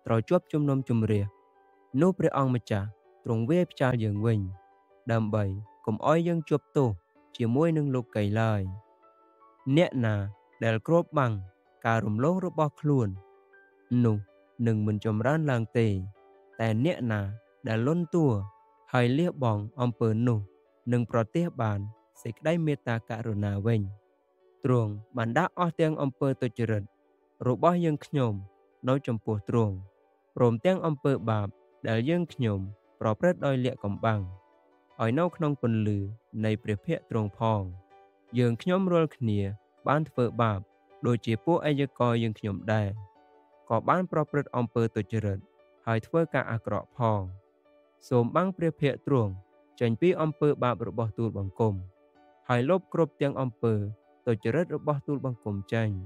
ត្រូវជាប់ជំនុំជម្រះនោះព្រះអង្គម្ចាស់ទ្រង់វាយផ្ចាល់យើងវិញដើម្បីកុំឲ្យយើងជាប់ទោសជាមួយនឹងលោកីឡើយអ្នកណាដែលគ្របបាំងការរំលងរបស់ខ្លួននោះនឹងមិនចម្រើនឡើងទេតែអ្នកណាដែលលន់តួហើយលះបង់អំពើនោះនឹងប្រទះបានសេចក្តីមេត្តាករុណាវិញទ្រង់បានដាក់អស់ទាំងអំពើទុច្ចរិតរបស់យើងខ្ញុំនៅចំពោះទ្រង់ព្រមទាំងអំពើបាបដែលយើងខ្ញុំប្រព្រឹត្តដោយលាក់កំបាំងឲ្យនៅក្នុងពន្លឺនៃព្រះភ័ក្ត្រទ្រង់ផងយើងខ្ញុំរាល់គ្នាបានធ្វើបាបដូចជាពួកអាយករយើងខ្ញុំដែរក៏បានប្រព្រឹត្តអំពើទុច្ចរិតហើយធ្វើការអាក្រក់ផងសូមបាំងព្រះភ័ក្ត្រទ្រង់ចេញពីអំពើបាបរបស់ទូលបង្គំហើយលុបគ្រប់ទាំងអំពើទុច្ចរិតរបស់ទូលបង្គំចេញ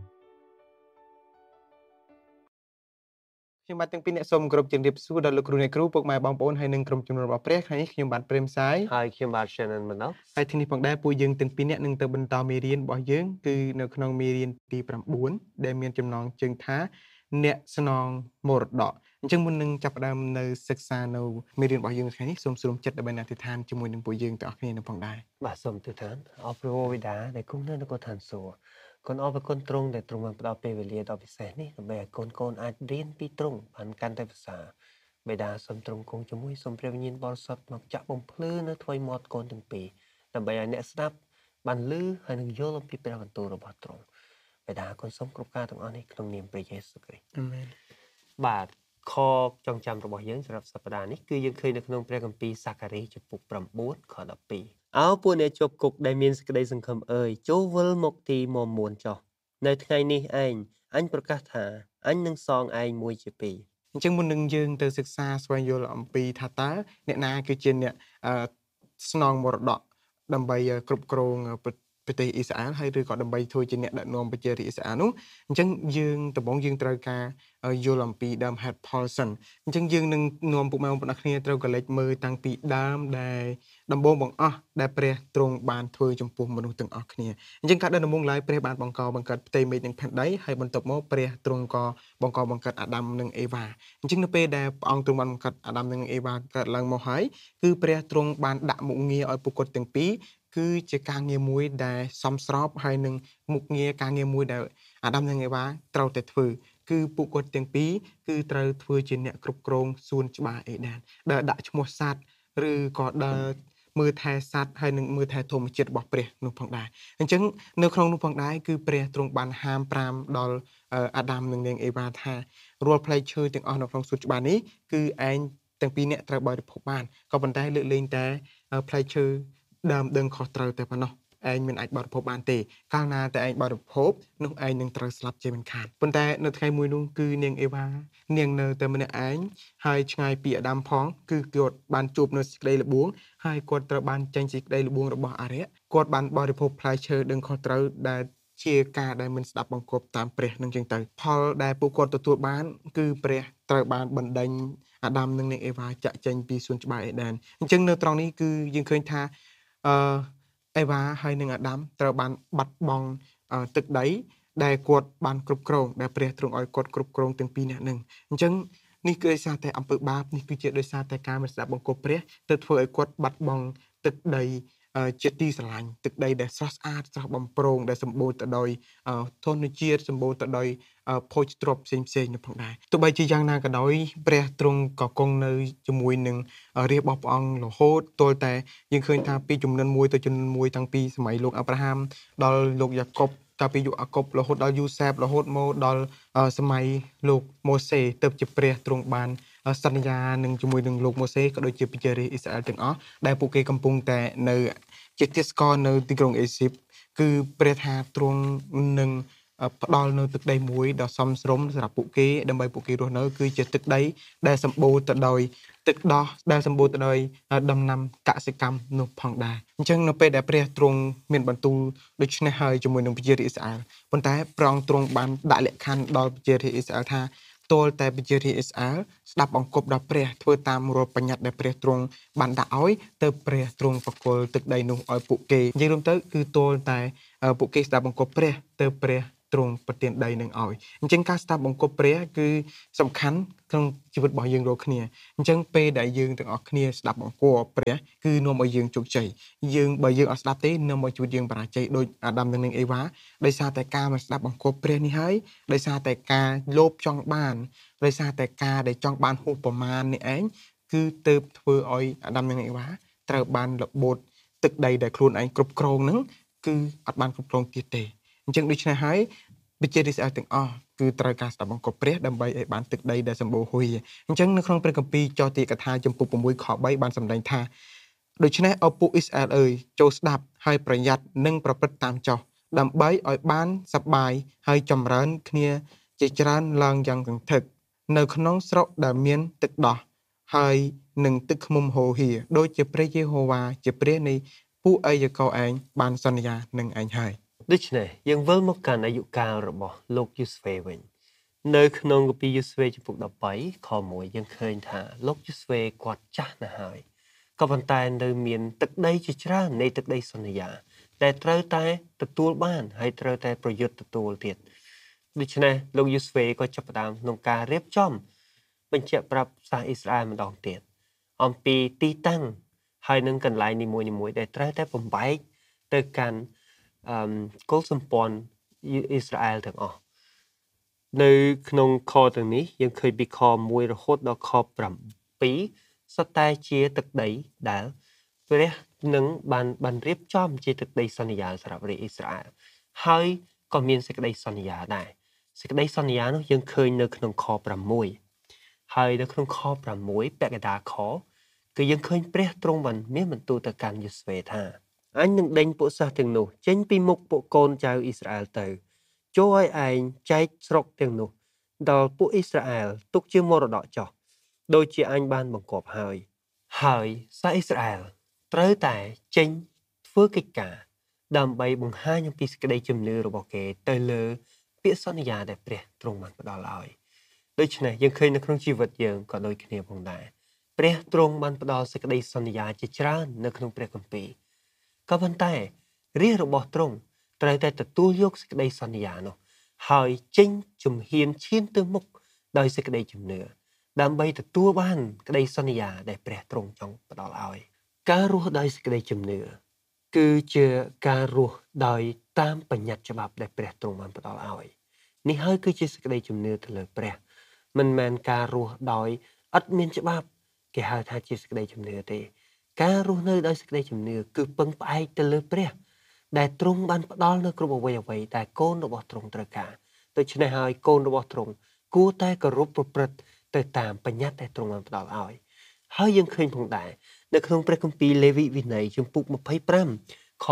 ខ្ញុំបាទទាំងពីរអ្នកសូមគោរពជំរាបសួរដល់លោកគ្រូអ្នកគ្រូពុកម៉ែបងប្អូនហើយនិងក្រុមជំនុំរបស់ព្រះថ្ងៃនេះខ្ញុំបាទព្រេមសាយហើយខ្ញុំបាទ Shannon មណោះហើយថ្ងៃនេះផងដែរពួកយើងទាំងពីរអ្នកនឹងទៅបន្តមេរៀនរបស់យើងគឺនៅក្នុងមេរៀនទី៩ដែលមានចំណងជើងថាអ្នកស្នងមរតកអញ្ចឹងមុននឹងចាប់ផ្ដើមនៅសិក្សានៅមេរៀនរបស់យើងថ្ងៃនេះសូមសូមចិត្តដើម្បីអធិដ្ឋានជាមួយនឹងពួកយើងទាំងអស់គ្នានៅផងដែរបាទសូមអធិដ្ឋានអរព្រមវិដាដែលគង់នៅនគរឋានសួគ៌កូនអរគុណទ្រង់ដែលទ្រង់បានផ្ដល់ពេលវេលាដ៏ពិសេសនេះដើម្បីឲ្យកូនកូនអាចរៀនពីទ្រង់បានកាន់តែប្រសើរបិតាសូមទ្រង់គង់ជាមួយសូមព្រះវិញ្ញាណបរិសុទ្ធមកចាក់បំភ្លឺនៅថ្វីមាត់កូនទាំងពីរដើម្បីឲ្យអ្នកស្ដាប់បានឮហើយនឹងយល់អំពីព្រះបន្ទូលរបស់ទ្រង់បិតាកូនសូមគ្រប់ការទាំងអស់នេះក្នុងនាមព្រះយេស៊ូវគ្រីស្ទអាមែនបាទខចងចាំរបស់យើងសម្រាប់សប្តាហ៍នេះគឺយើងឃើញនៅក្នុងព្រះគម្ពីរសាការីចំពុក៩ខដប់ពីរអោពួកអ្នកជាប់គុកដែលមានសេចក្តីសង្ឃឹមអើយចូលវិលមកទីមមួនចុះនៅថ្ងៃនេះឯងអញប្រកាសថាអញនឹងសងឯងមួយជាពីរអញ្ចឹងមុននឹងយើងទៅសិក្សាស្វែងយល់អំពីថាតើអ្នកណាគឺជាអ្នកស្នងមរតកដើម្បីគ្រប់គ្រងប្រទេសអ៊ីស្រាអែលហើយឬក៏ដើម្បីធ្វើជាអ្នកដឹកនាំប្រជារាស្ត្រអ៊ីស្រាអែលនោះអញ្ចឹងយើងដំបូងយើងត្រូវការយល់អំពីដើមហេតុផលសិនអញ្ចឹងយើងនឹងនាំពុកម៉ែបងប្អូនគ្នាត្រូវកលេចមើលតាំងពីដើមដែលដំបូងបង្អស់ដែលព្រះទ្រង់បានធ្វើចំពោះមនុស្សទាំងអស់គ្នាអញ្ចឹងកាលដំបូងឡើយព្រះបានបង្កបង្កើតផ្ទៃមេឃនិងផែនដីហើយបន្ទាប់មកព្រះទ្រង់ក៏បង្កបង្កើតអាដាមនិងអេវ៉ាអញ្ចឹងនៅពេលដែលព្រះអង្គទ្រង់បានបង្កើតអាដាមនិងអេវ៉ាកើតឡើងមកហើយគឺព្រះទ្រង់បានដាក់មុខងារឲ្យពួកគាត់ទាំងពីរគឺជាការងារមួយដែលសមស្របហើយនឹងមុខងារការងារមួយដែលអាដាមនិងអេវ៉ាត្រូវតែធ្វើគឺពួកគាត់ទាំងពីរគឺត្រូវធ្វើជាអ្នកគ្រប់គ្រងសួនច្បារអេដែនដែលដាក់ឈ្មោះសត្វឬក៏ដើរមើលថែសត្វហើយនឹងមើលថែធម្មជាតិរបស់ព្រះនោះផងដែរអញ្ចឹងនៅក្នុងនោះផងដែរគឺព្រះទ្រង់បានហាមប្រាមដល់អាដាមនិងនាងអេវ៉ាថារាល់ផ្លែឈើទាំងអស់នៅក្នុងសួនច្បារនេះគឺឯងទាំងពីរអ្នកត្រូវបរិភោគបានក៏ប៉ុន្តែលើកលែងតែផ្លែឈើដើមដឹងខុសត្រូវតែប៉ុណ្ណោះឯងមិនអាចបរិភោគបានទេកាលណាតែឯងបរិភោគនោះឯងនឹងត្រូវស្លាប់ជាមិនខានប៉ុន្តែនៅថ្ងៃមួយនោះគឺនាងអេវ៉ានាងនៅតែម្នាក់ឯងហើយឆ្ងាយពីអាដាមផងគឺគាត់បានជួបនៅសេចក្តីល្បួងហើយគាត់ត្រូវបានចេញសេចក្តីល្បួងរបស់អារ្យគាត់បានបរិភោគផ្លែឈើដឹងខុសត្រូវដែលជាការដែលមិនស្ដាប់បង្គាប់តាមព្រះនឹងចឹងទៅផលដែលពួកគាត់ទទួលបានគឺព្រះត្រូវបានបណ្ដេញអាដាមនិងនាងអេវ៉ាចាក់ចេញពីសួនច្បារអេដែនអញ្ចឹងនៅត្រង់នេះគឺយើងឃើញថាអឺអេវ៉ាហើយនិងអាដាមត្រូវបានបាត់បង់ទឹកដីដែលគាត់បានគ្រប់គ្រងដែលព្រះទ្រង់ឲ្យគាត់គ្រប់គ្រងទាំងពីរនាក់នឹងអញ្ចឹងនេះគឺដោយសារតែអំពើបាបនេះគឺជាដោយសារតែការមិនស្ដាប់បង្គាប់ព្រះទៅធ្វើឲ្យគាត់បាត់បង់ទឹកដីជាទីស្រឡាញ់ទឹកដីដែលស្រស់ស្អាតស្រស់បំព្រងដែលសម្បូរទៅដោយធនជាតិសម្បូរទៅដោយភោជទ្រព្យផ្សេងផ្សេងនៅផងដែរទោះបីជាយ៉ាងណាក៏ដោយព្រះទ្រង់ក៏គង់នៅជាមួយនឹងរាជរបស់ព្រះអង្គរហូតទល់តែយើងឃើញថាពីជំនាន់មួយទៅជំនាន់មួយតាំងពីសម័យលោកអាប់រ៉ាហាំដល់លោកយ៉ាកុបតាំងពីយុគអាកុបរហូតដល់យូសែបរហូតមកដល់សម័យលោកម៉ូសេទើបជាព្រះទ្រង់បានសន្យានឹងជាមួយនឹងលោកម៉ូសេក៏ដូចជាប្រជារាស្ត្រអ៊ីស្រាអែលទាំងអស់ដែលពួកគេកំពុងតែនៅជាទាសករនៅទីក្រុងអេស៊ីបគឺព្រះថាទ្រង់នឹងផ្ដល់នៅទឹកដីមួយដ៏សមស្របសម្រាប់ពួកគេដើម្បីពួកគេរស់នៅគឺជាទឹកដីដែលសម្បូរទៅដោយទឹកដោះដែលសម្បូរទៅដោយដំណាំកសិកម្មនោះផងដែរអញ្ចឹងនៅពេលដែលព្រះទ្រង់មានបន្ទូលដូច្នេះហើយជាមួយនឹងប្រជារាស្ត្រអ៊ីស្រាអែលប៉ុន្តែព្រះអង្គទ្រង់បានដាក់លក្ខខណ្ឌដល់ប្រជារាស្ត្រអ៊ីស្រាអែលថាទល់តែប្រជារាស្ត្រអ៊ីស្រាអែលស្ដាប់បង្គាប់ដល់ព្រះធ្វើតាមរាល់បញ្ញត្តិដែលព្រះទ្រង់បានដាក់ឲ្យទៅព្រះទ្រង់បកគលទឹកដីនោះឲ្យពួកគេនិយាយរួមទៅគឺទល់តែពួកគេស្ដាប់បង្គាប់ព្រះទៅព្រះទ្រង់ប្រទានដីនឹងឲ្យអញ្ចឹងការស្ដាប់បង្គាប់ព្រះគឺសំខាន់ក្នុងជីវិតរបស់យើងរាល់គ្នាអញ្ចឹងពេលដែលយើងទាំងអស់គ្នាស្ដាប់បង្គាប់ព្រះគឺនាំឲ្យយើងជោគជ័យយើងបើយើងអត់ស្ដាប់ទេនាំឲ្យជីវិតយើងបរាជ័យដូចអាដាមនិងអេវ៉ាដោយសារតែការមិនស្ដាប់បង្គាប់ព្រះនេះហើយដោយសារតែការលោភចង់បានដោយសារតែការដែលចង់បានហួសប្រមាណនេះឯងគឺទៅធ្វើឲ្យអាដាមនិងអេវ៉ាត្រូវបានរបូតទឹកដីដែលខ្លួនឯងគ្រប់គ្រងហ្នឹងគឺអត់បានគ្រប់គ្រងទៀតទេអញ្ចឹងដូច្នេះហើយប្រជារាស្ត្រទាំងអស់គឺត្រូវការស្ដាប់បង្គាប់ព្រះដើម្បីឲ្យបានទឹកដីដែលសម្បូរហួយអញ្ចឹងនៅក្នុងព្រះគម្ពីរចោទយកថាចំពុក6ខ3បានសម្ដែងថាដូច្នេះឪពុកអ៊ីស្រាអែលអើយចូលស្ដាប់ហើយប្រយ័ត្ននិងប្រព្រឹត្តតាមចុះដើម្បីឲ្យបានសប្បាយហើយចម្រើនគ្នាជាច្រើនឡើងយ៉ាងសន្ធឹកនៅក្នុងស្រុកដែលមានទឹកដោះហើយនឹងទឹកឃ្មុំហូរហៀដូចជាព្រះយេហូវ៉ាជាព្រះនៃពួកអាយកោឯងបានសន្យានឹងឯងហើយដូច្នេះយើងវិលមកកាន់អាយុកាលរបស់លោកយូស្វេវិញនៅក្នុងគម្ពីរយូស្វេចំពុក13ខ1យើងឃើញថាលោកយូស្វេគាត់ចាស់ណាស់ហើយក៏ប៉ុន្តែនៅមានទឹកដីជាច្រើននៃទឹកដីសន្យាដែលត្រូវតែទទួលបានហើយត្រូវតែប្រយុទ្ធទទួលទៀតដូច្នេះលោកយូស្វេក៏ចាប់ផ្ដើមក្នុងការរៀបចំបញ្ជាក់ប្រាប់សាសអ៊ីស្រាអែលម្ដងទៀតអំពីទីតាំងហើយនឹងកន្លែងនីមួយៗដែលត្រូវតែបំបែកទៅកាន់អឺគោលសម្ព័ន្ធអ៊ីស្រាអែលទាំងអស់នៅក្នុងខទាំងនេះយើងឃើញពីខ1រហូតដល់ខ7សុទ្ធតែជាទឹកដីដែលព្រះនឹងបានបានរៀបចំជាទឹកដីសន្យាសម្រាប់រាជអ៊ីស្រាអែលហើយក៏មានសេចក្តីសន្យាដែរសេចក្តីសន្យានោះយើងឃើញនៅក្នុងខ6ហើយនៅក្នុងខ6ពាក់កណ្ដាលខគឺយើងឃើញព្រះទ្រង់បានមានបន្ទូលទៅកាន់យូស្វេថាអញនឹងដេញពួកសិស្សទាំងនោះចេញពីមុខពួកកូនចៅអ៊ីស្រាអែលទៅចូលឲ្យឯងចែកស្រុកទាំងនោះដល់ពួកអ៊ីស្រាអែលទុកជាមរតកចោះដូចជាអញបានបង្គាប់ហើយហើយសាសអ៊ីស្រាអែលត្រូវតែចេញធ្វើកិច្ចការដើម្បីបង្ហាញអំពីសេចក្តីជំនឿរបស់គេទៅលើពាក្យសន្យាដែលព្រះទ្រង់បានផ្ដល់ឲ្យដូច្នេះយើងឃើញនៅក្នុងជីវិតយើងក៏ដូចគ្នាផងដែរព្រះទ្រង់បានផ្ដល់សេចក្តីសន្យាជាច្រើននៅក្នុងព្រះគម្ពីរក៏ប៉ុន្តែរាជរបស់ទ្រង់ត្រូវតែទទួលយកសេចក្តីសន្យានោះហើយចេញជំហានឈានទៅមុខដោយសេចក្តីជំនឿដើម្បីទទួលបានក្តីសន្យាដែលព្រះទ្រង់ចង់ផ្ដល់ឲ្យការរស់ដោយសេចក្តីជំនឿគឺជាការរស់ដោយតាមបញ្ញត្តិច្បាប់ដែលព្រះទ្រង់បានផ្ដល់ឲ្យនេះហើយគឺជាសេចក្តីជំនឿទៅលើព្រះមិនមែនការរស់ដោយឥតមានច្បាប់គេហៅថាជាសេចក្តីជំនឿទេការរស់នៅដោយសេចក្តីជំនឿគឺពឹងផ្អែកទៅលើព្រះដែលទ្រង់បានផ្ដល់នៅគ្រប់អ្វីអ្វីដែលកូនរបស់ទ្រង់ត្រូវការដូច្នេះហើយកូនរបស់ទ្រង់គួរតែគោរពប្រព្រឹត្តទៅតាមបញ្ញត្តិដែលទ្រង់បានផ្ដល់ឲ្យហើយយើងឃើញផងដែរនៅក្នុងព្រះគម្ពីរលេវីវិន័យជំពូក25ខ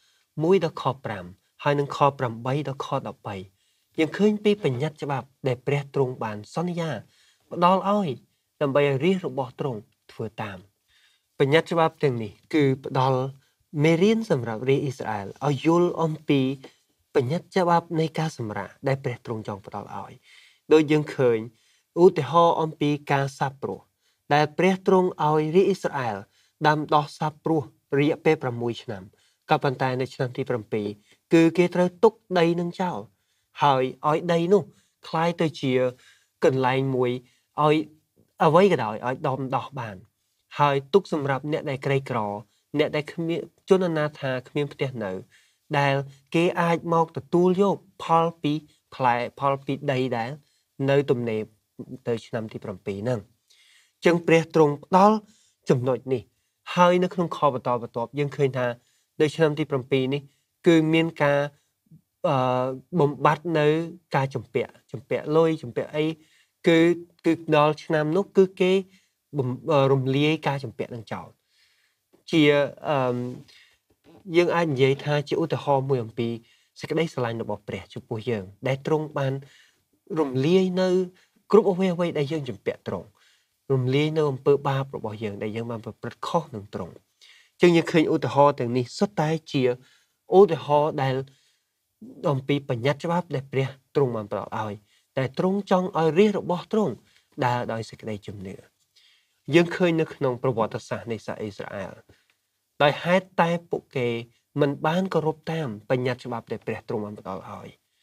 1ដល់ខ5ហើយនឹងខ8ដល់ខ13យើងឃើញពីបញ្ញត្តិច្បាប់ដែលព្រះទ្រង់បានសន្យាផ្ដល់ឲ្យដើម្បីឲ្យរាជរបស់ទ្រង់ធ្វើតាមបញ្ញត្តិច្បាប់ទាំងនេះគឺផ្ដល់មេរៀនសម្រាប់រាជអ៊ីស្រាអែលឲ្យយល់អំពីបញ្ញត្តិច្បាប់នៃការសម្រាកដែលព្រះទ្រង់ចង់ផ្ដល់ឲ្យដោយយើងឃើញឧទាហរណ៍អំពីការសាបព្រោះដែលព្រះទ្រង់ឲ្យរាជអ៊ីស្រាអែលដាំដោះសាបព្រោះរយៈពេល6ឆ្នាំក៏ប៉ុន្តែនៅឆ្នាំទី7គឺគេត្រូវទុកដីនឹងចោលហើយឲ្យដីនោះคล้ายទៅជាកន្លែងមួយឲ្យអ្វីក៏ដោយឲ្យដំដោះបានហើយទុកសម្រាប់អ្នកដែលក្រីក្រអ្នកដែលគ្មានជនអនាថាគ្មានផ្ទះនៅដែលគេអាចមកទទួលយកផលពីផ្លែផលពីដីដែលនៅទំនេរទៅឆ្នាំទី7ហ្នឹងចឹងព្រះទ្រង់ផ្ដល់ចំណុចនេះហើយនៅក្នុងខបន្តបន្ទាប់យើងឃើញថានៅឆ្នាំទី7នេះគឺមានការអឺបំបត្តិនៅការចម្ពាក់ចម្ពាក់លុយចម្ពាក់អីគឺគឺដល់ឆ្នាំនោះគឺគេរំលាយការចម្ពាក់នឹងចោលជាអឺយើងអាចនិយាយថាជាឧទាហរណ៍មួយអំពីសេចក្តីស្រឡាញ់របស់ព្រះចំពោះយើងដែលទ្រង់បានរំលាយនៅគ្រប់អ្វីអ្វីដែលយើងចម្ពាក់ទ្រង់រំលាយនៅអំពើបាបរបស់យើងដែលយើងបានប្រព្រឹត្តខុសនឹងទ្រង់ចឹងយើងឃើញឧទាហរណ៍ទាំងនេះសុទ្ធតែជាឧទាហរណ៍ដែលអំពីបញ្ញត្តិច្បាប់ដែលព្រះទ្រង់បានផ្ដល់ឲ្យតែទ្រង់ចង់ឲ្យរាជរបស់ទ្រង់ដើរដោយសេចក្តីជំនឿយើងឃើញនៅក្នុងប្រវត្តិសាស្ត្រនៃសាសអ៊ីស្រាអែលដោយហេតុតែពួកគេមិនបានគោរពតាមបញ្ញត្តិច្បាប់ដែលព្រះទ្រង់បានផ្ដល់ឲ្យ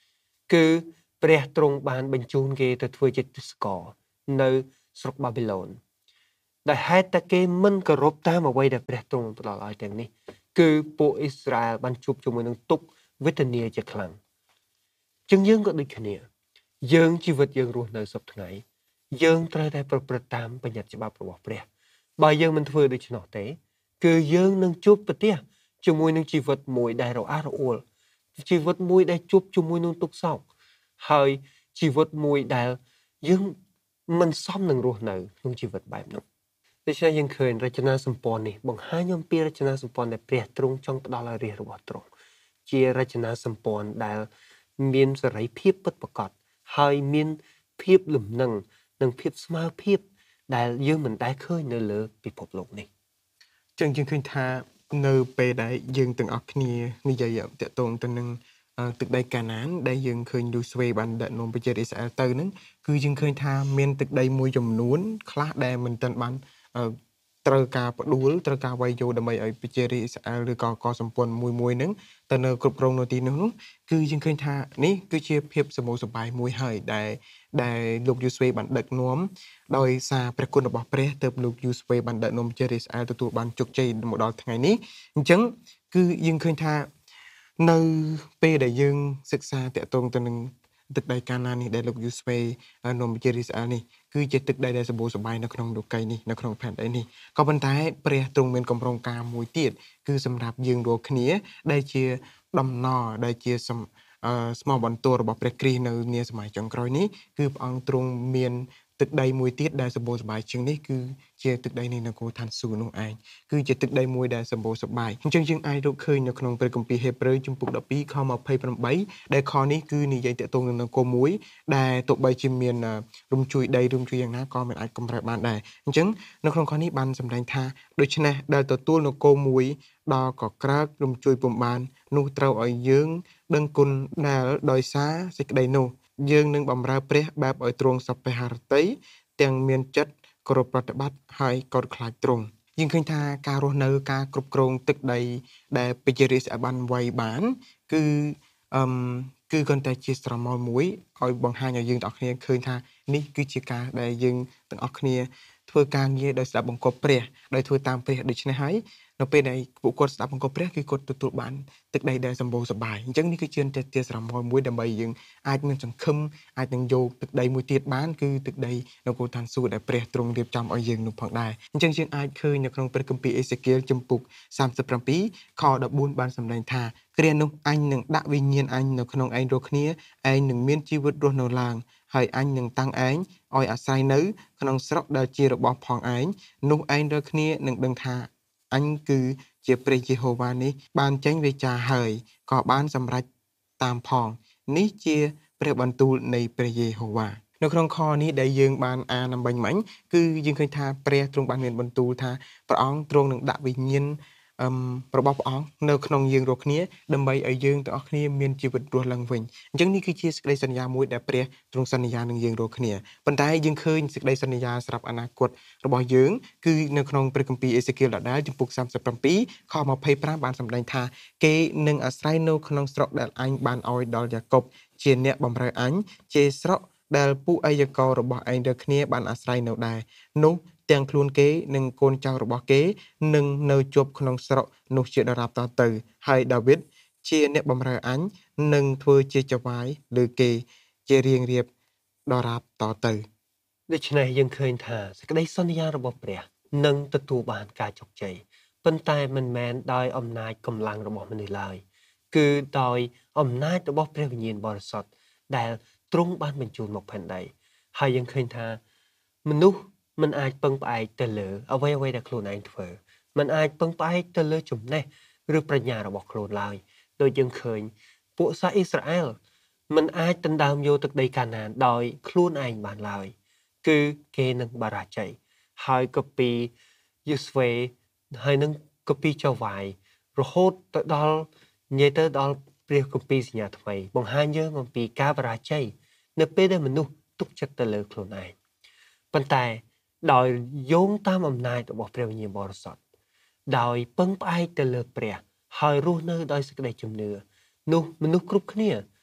គឺព្រះទ្រង់បានបញ្ជូនគេទៅធ្វើជាទិសករនៅស្រុកបាប៊ីឡូនដែលហេតុតែគេមិនគោរពតាមអ្វីដែលព្រះទ្រង់ផ្ដល់ឲ្យទាំងនេះគឺពួកអ៊ីស្រាអែលបានជួបជាមួយនឹងទុក្ខវេទនាជាខ្លាំងជាងយើងក៏ដូចគ្នាយើងជីវិតយើងរស់នៅសពថ្ងៃយើងត្រូវតែប្រព្រឹត្តតាមបញ្ញត្តិច្បាប់របស់ព្រះបើយើងមិនធ្វើដូច្នោះទេគឺយើងនឹងជួបប្រទះជាមួយនឹងជីវិតមួយដែលរអាក់រអួលជីវិតមួយដែលជួបជាមួយនឹងទុក្ខសោកហើយជីវិតមួយដែលយើងមិនសមនឹងរស់នៅក្នុងជីវិតបែបនោះដូច្នេះយើងឃើញរចនាសម្ព័ន្ធនេះបង្ហាញអំពីរចនាសម្ព័ន្ធដែលព្រះទ្រង់ចង់ផ្ដល់ឲ្យរាជរបស់ទ្រង់ជារចនាសម្ព័ន្ធដែលមានសេរីភាពពិតប្រាកដហើយមានភាពលំនឹងនិងភាពស្មើភាពដែលយើងមិនដែលឃើញនៅលើពិភពលោកនេះចឹងយើងឃើញថានៅពេលដែលយើងទាំងអស់គ្នានិយាយតាក់ទងទៅនឹងទឹកដីកាណានដែលយើងឃើញយូស្វេបានដឹកនាំប្រជាអ៊ីស្រាអែលទៅហ្នឹងគឺយើងឃើញថាមានទឹកដីមួយចំនួនខ្លះដែលមិនទាន់បានត្រូវការផ្ដួលត្រូវការវាយយោដើម្បីឲ្យប្រជាអ៊ីស្រាអែលឬក៏កសម្ព័ន្ធមួយមួយហ្នឹងទៅនៅគ្រប់គ្រងនៅទីនោះនោះគឺយើងឃើញថានេះគឺជាភាពសម្បូរសប្បាយមួយហើយដែលដែលលោកយូស្វេបានដឹកនាំដោយសារព្រះគុណរបស់ព្រះទើបលោកយូស្វេបានដឹកនាំប្រជាអ៊ីស្រាអែលទទួលបានជោគជ័យមកដល់ថ្ងៃនេះអញ្ចឹងគឺយើងឃើញថានៅពេលដែលយើងសិក្សាតាក់ទងទៅនឹងទឹកដីកាណាននេះដែលលោកយូស្វេនាំប្រជាអ៊ីស្រាអែលនេះគឺជាទឹកដីដែលសម្បូរសប្បាយនៅក្នុងលោកីនេះនៅក្នុងផែនដីនេះក៏ប៉ុន្តែព្រះទ្រង់មានគម្រោងការមួយទៀតគឺសម្រាប់យើងរាល់គ្នាដែលជាដំណរដែលជាស្មោះបន្ទាល់របស់ព្រះគ្រីស្ទនៅនាសម័យចុងក្រោយនេះគឺព្រះអង្គទ្រង់មានទឹកដីមួយទៀតដែលសម្បូរសប្បាយជាងនេះគឺជាទឹកដីនៃនគរឋានសួគ៌នោះឯងគឺជាទឹកដីមួយដែលសម្បូរសប្បាយអញ្ចឹងយើងអាចរកឃើញនៅក្នុងព្រះគម្ពីរហេព្រើរជំពូកដប់ពីរខម្ភៃប្រាំដែលខនេះគឺនិយាយតាក់ទងនឹងនគរមួយដែលទោះបីជាមានរំជួយដីរំជួយយ៉ាងណាក៏មិនអាចកំរើបានដែរអញ្ចឹងនៅក្នុងខនេះបានសម្ដែងថាដូច្នេះដែលទទួលនគរមួយដល់ក៏ក្រើករំជួយពុំបាននោះត្រូវឲ្យយើងដឹងគុណដែលដោយសារសេចក្តីនោះយើងនឹងបម្រើព្រះបែបឲ្យទ្រង់សព្វហរតីទាំងមានចិត្តគោរពប្រតិបត្តិហើយកោតខ្លាចទ្រង់យើងឃើញថាការរស់នៅការគ្រប់គ្រងទឹកដីដែលប្រជារាស្ត្របានវាយបានគឺអឹមគឺគាត់តែជាស្រមោលមួយឲ្យបង្ហាញឲ្យយើងទាំងអស់គ្នាឃើញថានេះគឺជាការដែលយើងទាំងអស់គ្នាធ្វើការងារដោយស្ដាប់បង្គាប់ព្រះដោយធ្វើតាមព្រះដូច្នេះហើយនៅពេលដែលពួកគាត់ស្ដាប់បង្គាប់ព្រះគឺគាត់ទទួលបានទឹកដីដែលសម្បូរសប្បាយអញ្ចឹងនេះគឺជាជាស្រមោលមួយដើម្បីយើងអាចមានសង្ឃឹមអាចនឹងយកទឹកដីមួយទៀតបានគឺទឹកដីនគរឋានសួគ៌ដែលព្រះទ្រង់រៀបចំឲ្យយើងនោះផងដែរអញ្ចឹងយើងអាចឃើញនៅក្នុងព្រះគម្ពីរអេសេគៀលជំពូកសាមសិបប្រាំពីរខដប់បួនបានសម្ដែងថាគ្រានោះអញនឹងដាក់វិញ្ញាណអញនៅក្នុងឯងរាល់គ្នាឯងនឹងមានជីវិតរស់នៅឡើងហើយអញនឹងតាំងឯងឲ្យអាស្រ័យនៅក្នុងស្រុកដែលជារបស់ផងឯងនោះឯងរាល់គ្នានឹងដឹងថាអញគឺជាព្រះយេហូវ៉ានេះបានចេញវាចាហើយក៏បានសម្រេចតាមផងនេះជាព្រះបន្ទូលនៃព្រះយេហូវ៉ានៅក្នុងខនេះដែលយើងបានអានអំបញ្ញមិញគឺយើងឃើញថាព្រះទ្រង់បានមានបន្ទូលថាព្រះអង្គទ្រង់នឹងដាក់វិញ្ញាណអឹមរបស់ព្រះអង្គនៅក្នុងយើងរាល់គ្នាដើម្បីឲ្យយើងទាំងអស់គ្នាមានជីវិតរស់ឡើងវិញអញ្ចឹងនេះគឺជាសេចក្តីសន្យាមួយដែលព្រះទ្រង់សន្យានឹងយើងរាល់គ្នាប៉ុន្តែយើងឃើញសេចក្តីសន្យាសម្រាប់អនាគតរបស់យើងគឺនៅក្នុងព្រះគម្ពីរអេសេគៀលដដែលជំពូកសាមសិបប្រាំពីរខម្ភៃប្រាំបានសម្ដែងថាគេនឹងអាស្រ័យនៅក្នុងស្រុកដែលអញបានឲ្យដល់យ៉ាកុបជាអ្នកបម្រើអញជាស្រុកដែលពួកអាយកោរបស់ឯងរាល់គ្នាបានអាស្រ័យនៅដែរនោះទាំងខ្លួនគេនិងកូនចៅរបស់គេនឹងនៅជាប់ក្នុងស្រុកនោះជាដរាបតទៅហើយដាវីតជាអ្នកបម្រើអញនឹងធ្វើជាចវាយលើគេជារៀងរៀបដរាបតទៅដូច្នេះយើងឃើញថាសេចក្តីសន្យារបស់ព្រះនឹងទទួលបានការជោគជ័យប៉ុន្តែមិនមែនដោយអំណាចកម្លាំងរបស់មនុស្សឡើយគឺដោយអំណាចរបស់ព្រះវិញ្ញាណបរិសុទ្ធដែលទ្រង់បានបញ្ជូនមកផែនដីហើយយើងឃើញថាមនុស្សមិនអាចពឹងផ្អែកទៅលើអ្វីអ្វីដែលខ្លួនឯងធ្វើមិនអាចពឹងផ្អែកទៅលើចំណេះឬប្រាជ្ញារបស់ខ្លួនឡើយដូចយើងឃើញពួកសាសអ៊ីស្រាអែលមិនអាចដណ្ដើមយកទឹកដីកាណានដោយខ្លួនឯងបានឡើយគឺគេនឹងបរាជ័យហើយក៏ពីយូស្វេហើយនឹងក៏ពីចៅវាយរហូតទៅដល់និយាយទៅដល់ព្រះគម្ពីរសញ្ញាថ្មីបង្ហាញយើងអំពីការបរាជ័យនៅពេលដែលមនុស្សទុកចិត្តទៅលើខ្លួនឯងប៉ុន្តែដោយយោងតាមអំណាចរបស់ព្រះវិញ្ញាណបរិសុទ្ធដោយពឹងផ្អែកទៅលើព្រះហើយរស់នៅដោយសេចក្តីជំនឿនោះមនុស្សគ្រប់គ្នា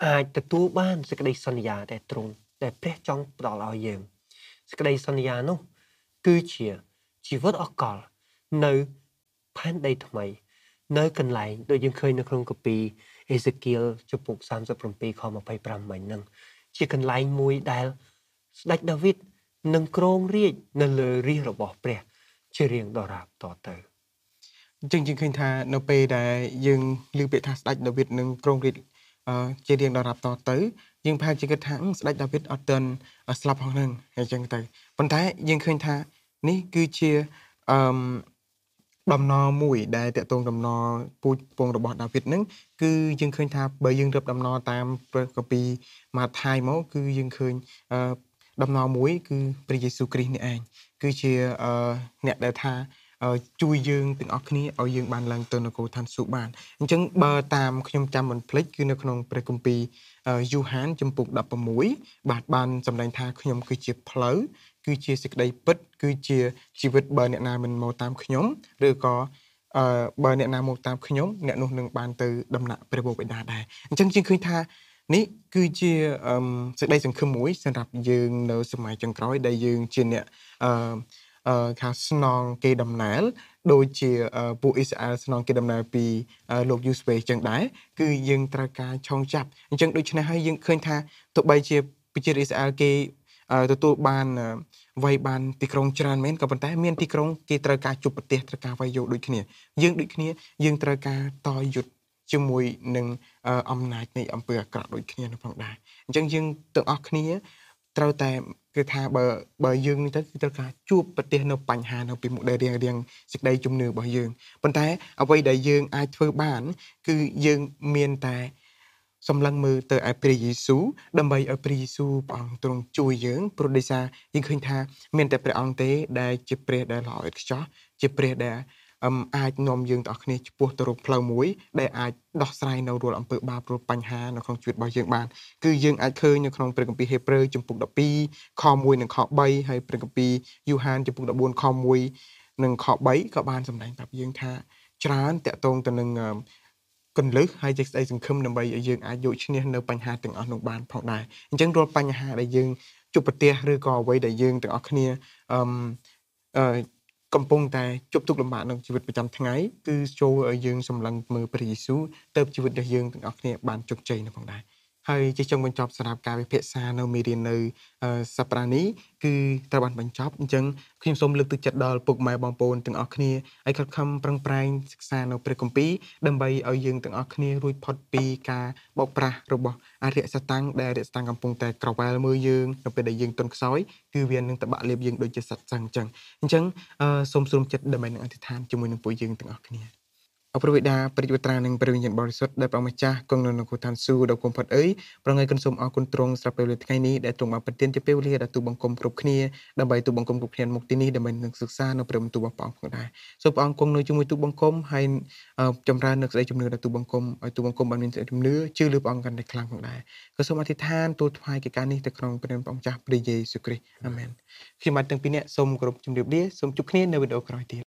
អាចទទួលបានសេចក្តីសន្យាដែលទ្រង់ដែលព្រះចង់ផ្ដល់ឲ្យយើងសេចក្តីសន្យានោះគឺជាជីវិតអកលនៅផែនដីថ្មីនៅកន្លែងដូចយើងឃើញនៅក្នុងកាពីអេសេគៀលជំពូកសាមសិបប្រាំពីរខម្ភៃប្រាំមិញហ្នឹងជាកន្លែងមួយដែលស្ដេចដាវីតនឹងគ្រងរាជ្យនៅលើរាជរបស់ព្រះជារៀងដរាបតទៅអញ្ចឹងយើងឃើញថានៅពេលដែលយើងឮពាក្យថាស្ដេចដាវីតនឹងគ្រងរាជ្យអឺជារៀងដរាបតទៅយើងប្រហែលជាគិតថាស្ដេចដាវីតអត់ទាន់ស្លាប់ផងហ្នឹងអញ្ចឹងទៅប៉ុន្តែយើងឃើញថានេះគឺជាអឺដំណរមួយដែលតកតងដំណរពូជពងរបស់ដាវីតហ្នឹងគឺយើងឃើញថាបើយើងរឹបដំណរតាមព្រះគម្ពីរម៉ាថាយមកគឺយើងឃើញអឺដំណរមួយគឺព្រះយេស៊ូវគ្រីស្ទនេះឯងគឺជាអឺអ្នកដែលថាជួយយើងទាំងអស់គ្នាឲ្យយើងបានឡើងទៅនគរឋានសួគ៌បានអញ្ចឹងបើតាមខ្ញុំចាំមិនភ្លេចគឺនៅក្នុងព្រះគម្ពីរយូហានជំពូកដប់ប្រាំមួយបាទបានសម្ដែងថាខ្ញុំគឺជាផ្លូវគឺជាសេចក្តីពិតគឺជាជីវិតបើអ្នកណាមិនមកតាមខ្ញុំឬក៏អឺបើអ្នកណាមកតាមខ្ញុំអ្នកនោះនឹងបានទៅដំណាក់ព្រះបិតាដែរអញ្ចឹងយើងឃើញថានេះគឺជាអឺសេចក្តីសង្ឃឹមមួយសម្រាប់យើងនៅសម័យចុងក្រោយដែលយើងជាអ្នកអឺអឺខាស្នងគេដំណើរដូចជាពួកអ៊ីស្រាអែលស្នងគេដំណើរពីលោកយូស្វេចឹងដែរគឺយើងត្រូវការឆោងចាប់អញ្ចឹងដូច្នេះហើយយើងឃើញថាទោះបីជាប្រជាអ៊ីស្រាអែលគេទទួលបានវាយបានទីក្រុងច្រើនមែនក៏ប៉ុន្តែមានទីក្រុងគេត្រូវការជួបប្រទេសត្រូវការវាយយកដូចគ្នាយើងដូចគ្នាយើងត្រូវការតយុទ្ធជាមួយនឹងអំណាចនៃអំពើអាក្រក់ដូចគ្នានៅផងដែរអញ្ចឹងយើងទាំងអស់គ្នាត្រូវតែគឺថាបើបើយើងនេះទៅគឺត្រូវការជួបប្រទេសនៅបញ្ហានៅពីមុខដែលរៀងរៀងសេចក្តីជំនឿរបស់យើងប៉ុន្តែអ្វីដែលយើងអាចធ្វើបានគឺយើងមានតែសម្លឹងមើលទៅឯព្រះយេស៊ូវដើម្បីឲ្យព្រះយេស៊ូវព្រះអង្គទ្រង់ជួយយើងព្រោះដោយសារយើងឃើញថាមានតែព្រះអង្គទេដែលជាព្រះដែលល្អឥតខ្ចោះជាព្រះដែលអាចនាំយើងទាំងអស់គ្នាឆ្ពោះទៅរកផ្លូវមួយដែលអាចដោះស្រាយនៅរាល់អំពើបាបរាល់បញ្ហានៅក្នុងជីវិតរបស់យើងបានគឺយើងអាចឃើញនៅក្នុងព្រះគម្ពីរហេព្រើរជំពូកដប់ពីរខមួយនិងខបីហើយព្រះគម្ពីរយូហានជំពូកដប់បួនខមួយនិងខបីក៏បានសម្ដែងប្រាប់យើងថាច្រើនតកតងទៅនឹងគន្លឹះហើយជាស្ដីសង្ឃឹមដើម្បីឲ្យយើងអាចយកឈ្នះនៅបញ្ហាទាំងអស់នោះបានផងដែរអញ្ចឹងរាល់បញ្ហាដែលយើងជួបប្រទះឬក៏អ្វីដែលយើងទាំងអស់គ្នាអឺអឺកំពុងតែជួបទុក្ខលំបាកក្នុងជីវិតប្រចាំថ្ងៃគឺចូលឲ្យយើងសម្លឹងមើលព្រះយេស៊ូវទៅជីវិតរបស់យើងទាំងអស់គ្នាបានជោគជ័យនៅផងដែរហើយជាចុងបញ្ចប់សម្រាប់ការវិភាសានៅមេរៀននៅសប្តាហ៍នេះគឺត្រូវបានបញ្ចប់អញ្ចឹងខ្ញុំសូមលើកទឹកចិត្តដល់ពុកម៉ែបងប្អូនទាំងអស់គ្នាឲ្យខិតខំប្រឹងប្រែងសិក្សានៅព្រះគម្ពីរដើម្បីឲ្យយើងទាំងអស់គ្នារួចផុតពីការបោកប្រាស់របស់អរិយសតាំងដែលអរិយសតាំងកំពុងតែក្រវ៉ែលមើលយើងនៅពេលដែលយើងទន់ខ្សោយគឺវានឹងតបាក់លៀបយើងដូចជាសត្វសឹងអញ្ចឹងអញ្ចឹងសូមស្រុំចិត្តដើម្បីនឹងអធិដ្ឋានជាមួយនឹងពួកយើងទាំងអស់គ្នាអព្រះបិតាព្រះវិត្រានិងព្រះវិញ្ញាណបរិសុទ្ធដែលព្រះម្ចាស់គង់នៅនគរឋានសួគ៌ដ៏គំផុតអើយប្រងើយគុណសូមអរគុណទ្រង់ស្រាប់ពេលថ្ងៃនេះដែលទ្រង់បានប្រទានជាពេលវេលាដល់ទូបង្គំគ្រប់គ្នាដើម្បីទូបង្គំគ្រប់គ្នាមកទីនេះដើម្បីនឹងសិក្សានៅព្រះបន្ទូលរបស់ព្រះអង្គផងដែរសូមព្រះអង្គគង់នៅជាមួយទូបង្គំហើយចម្រើននៅក្តីជំនឿដល់ទូបង្គំឲ្យទូបង្គំបានមានសេចក្តីជំនឿជឿលើព្រះអង្គកាន់តែខ្លាំងផងដែរក៏សូមអធិដ្ឋានទូលថ្វាយកិច្ចការនេះទៅក្នុងព្រះនាមព្រះម្ចាស់ព្រះយេស៊ូវគ្រីស្ទអាមែនខ្ញុំបាទទាំងពីរនាក់សូមគោរពជម្រាបលាសូមជួបគ្នានៅវីដេអូក្រោយទៀត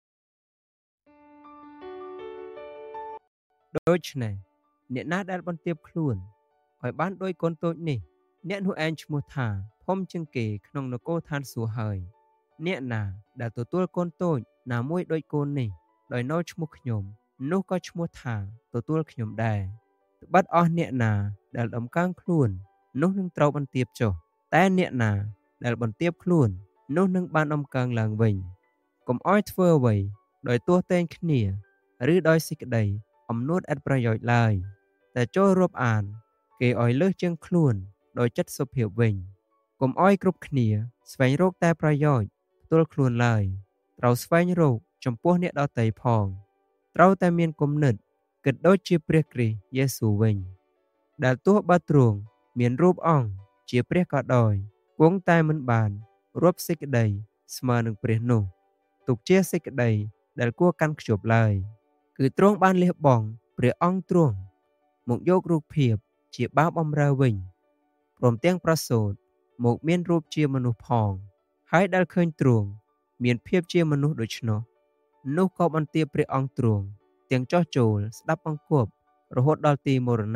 ដូច្នេះអ្នកណាដែលបន្ទាបខ្លួនឲ្យបានដោយកូនតូចនេះអ្នកនោះឯងឈ្មោះថាធំជាងគេក្នុងនគរឋានសួគ៌ហើយអ្នកណាដែលទទួលកូនតូចណាមួយដោយកូននេះដោយនៅឈ្មោះខ្ញុំនោះក៏ឈ្មោះថាទទួលខ្ញុំដែរត្បិតអស់អ្នកណាដែលដំកើងខ្លួននោះនឹងត្រូវបន្ទាបចុះតែអ្នកណាដែលបន្ទាបខ្លួននោះនឹងបានដំកើងឡើងវិញកុំឲ្យធ្វើអ្វីដោយទាស់ទែងគ្នាឬដោយសេចក្តីអំនួតឥតប្រយោជន៍ឡើយតែចូលរាប់អានគេឲ្យលើសជាងខ្លួនដោយចិត្តសុភាពវិញកុំឲ្យគ្រប់គ្នាស្វែងរកតែប្រយោជន៍ផ្ទាល់ខ្លួនឡើយត្រូវស្វែងរកចំពោះអ្នកដទៃផងត្រូវតែមានគំនិតគិតដូចជាព្រះគ្រីស្ទយេស៊ូវវិញដែលទោះបើទ្រង់មានរូបអង្គជាព្រះក៏ដោយគង់តែមិនបានរាប់សេចក្តីស្មើនឹងព្រះនោះទុកជាសេចក្តីដែលគួរកាន់ខ្ជាប់ឡើយគឺទ្រង់បានលះបង់ព្រះអង្គទ្រង់មកយករូបភាពជាបាវបំរើវិញព្រមទាំងប្រសូតមកមានរូបជាមនុស្សផងហើយដែលឃើញទ្រង់មានភាពជាមនុស្សដូច្នោះនោះក៏បន្ទាបព្រះអង្គទ្រង់ទាំងចោះចូលស្ដាប់បង្គាប់រហូតដល់ទីមរណៈ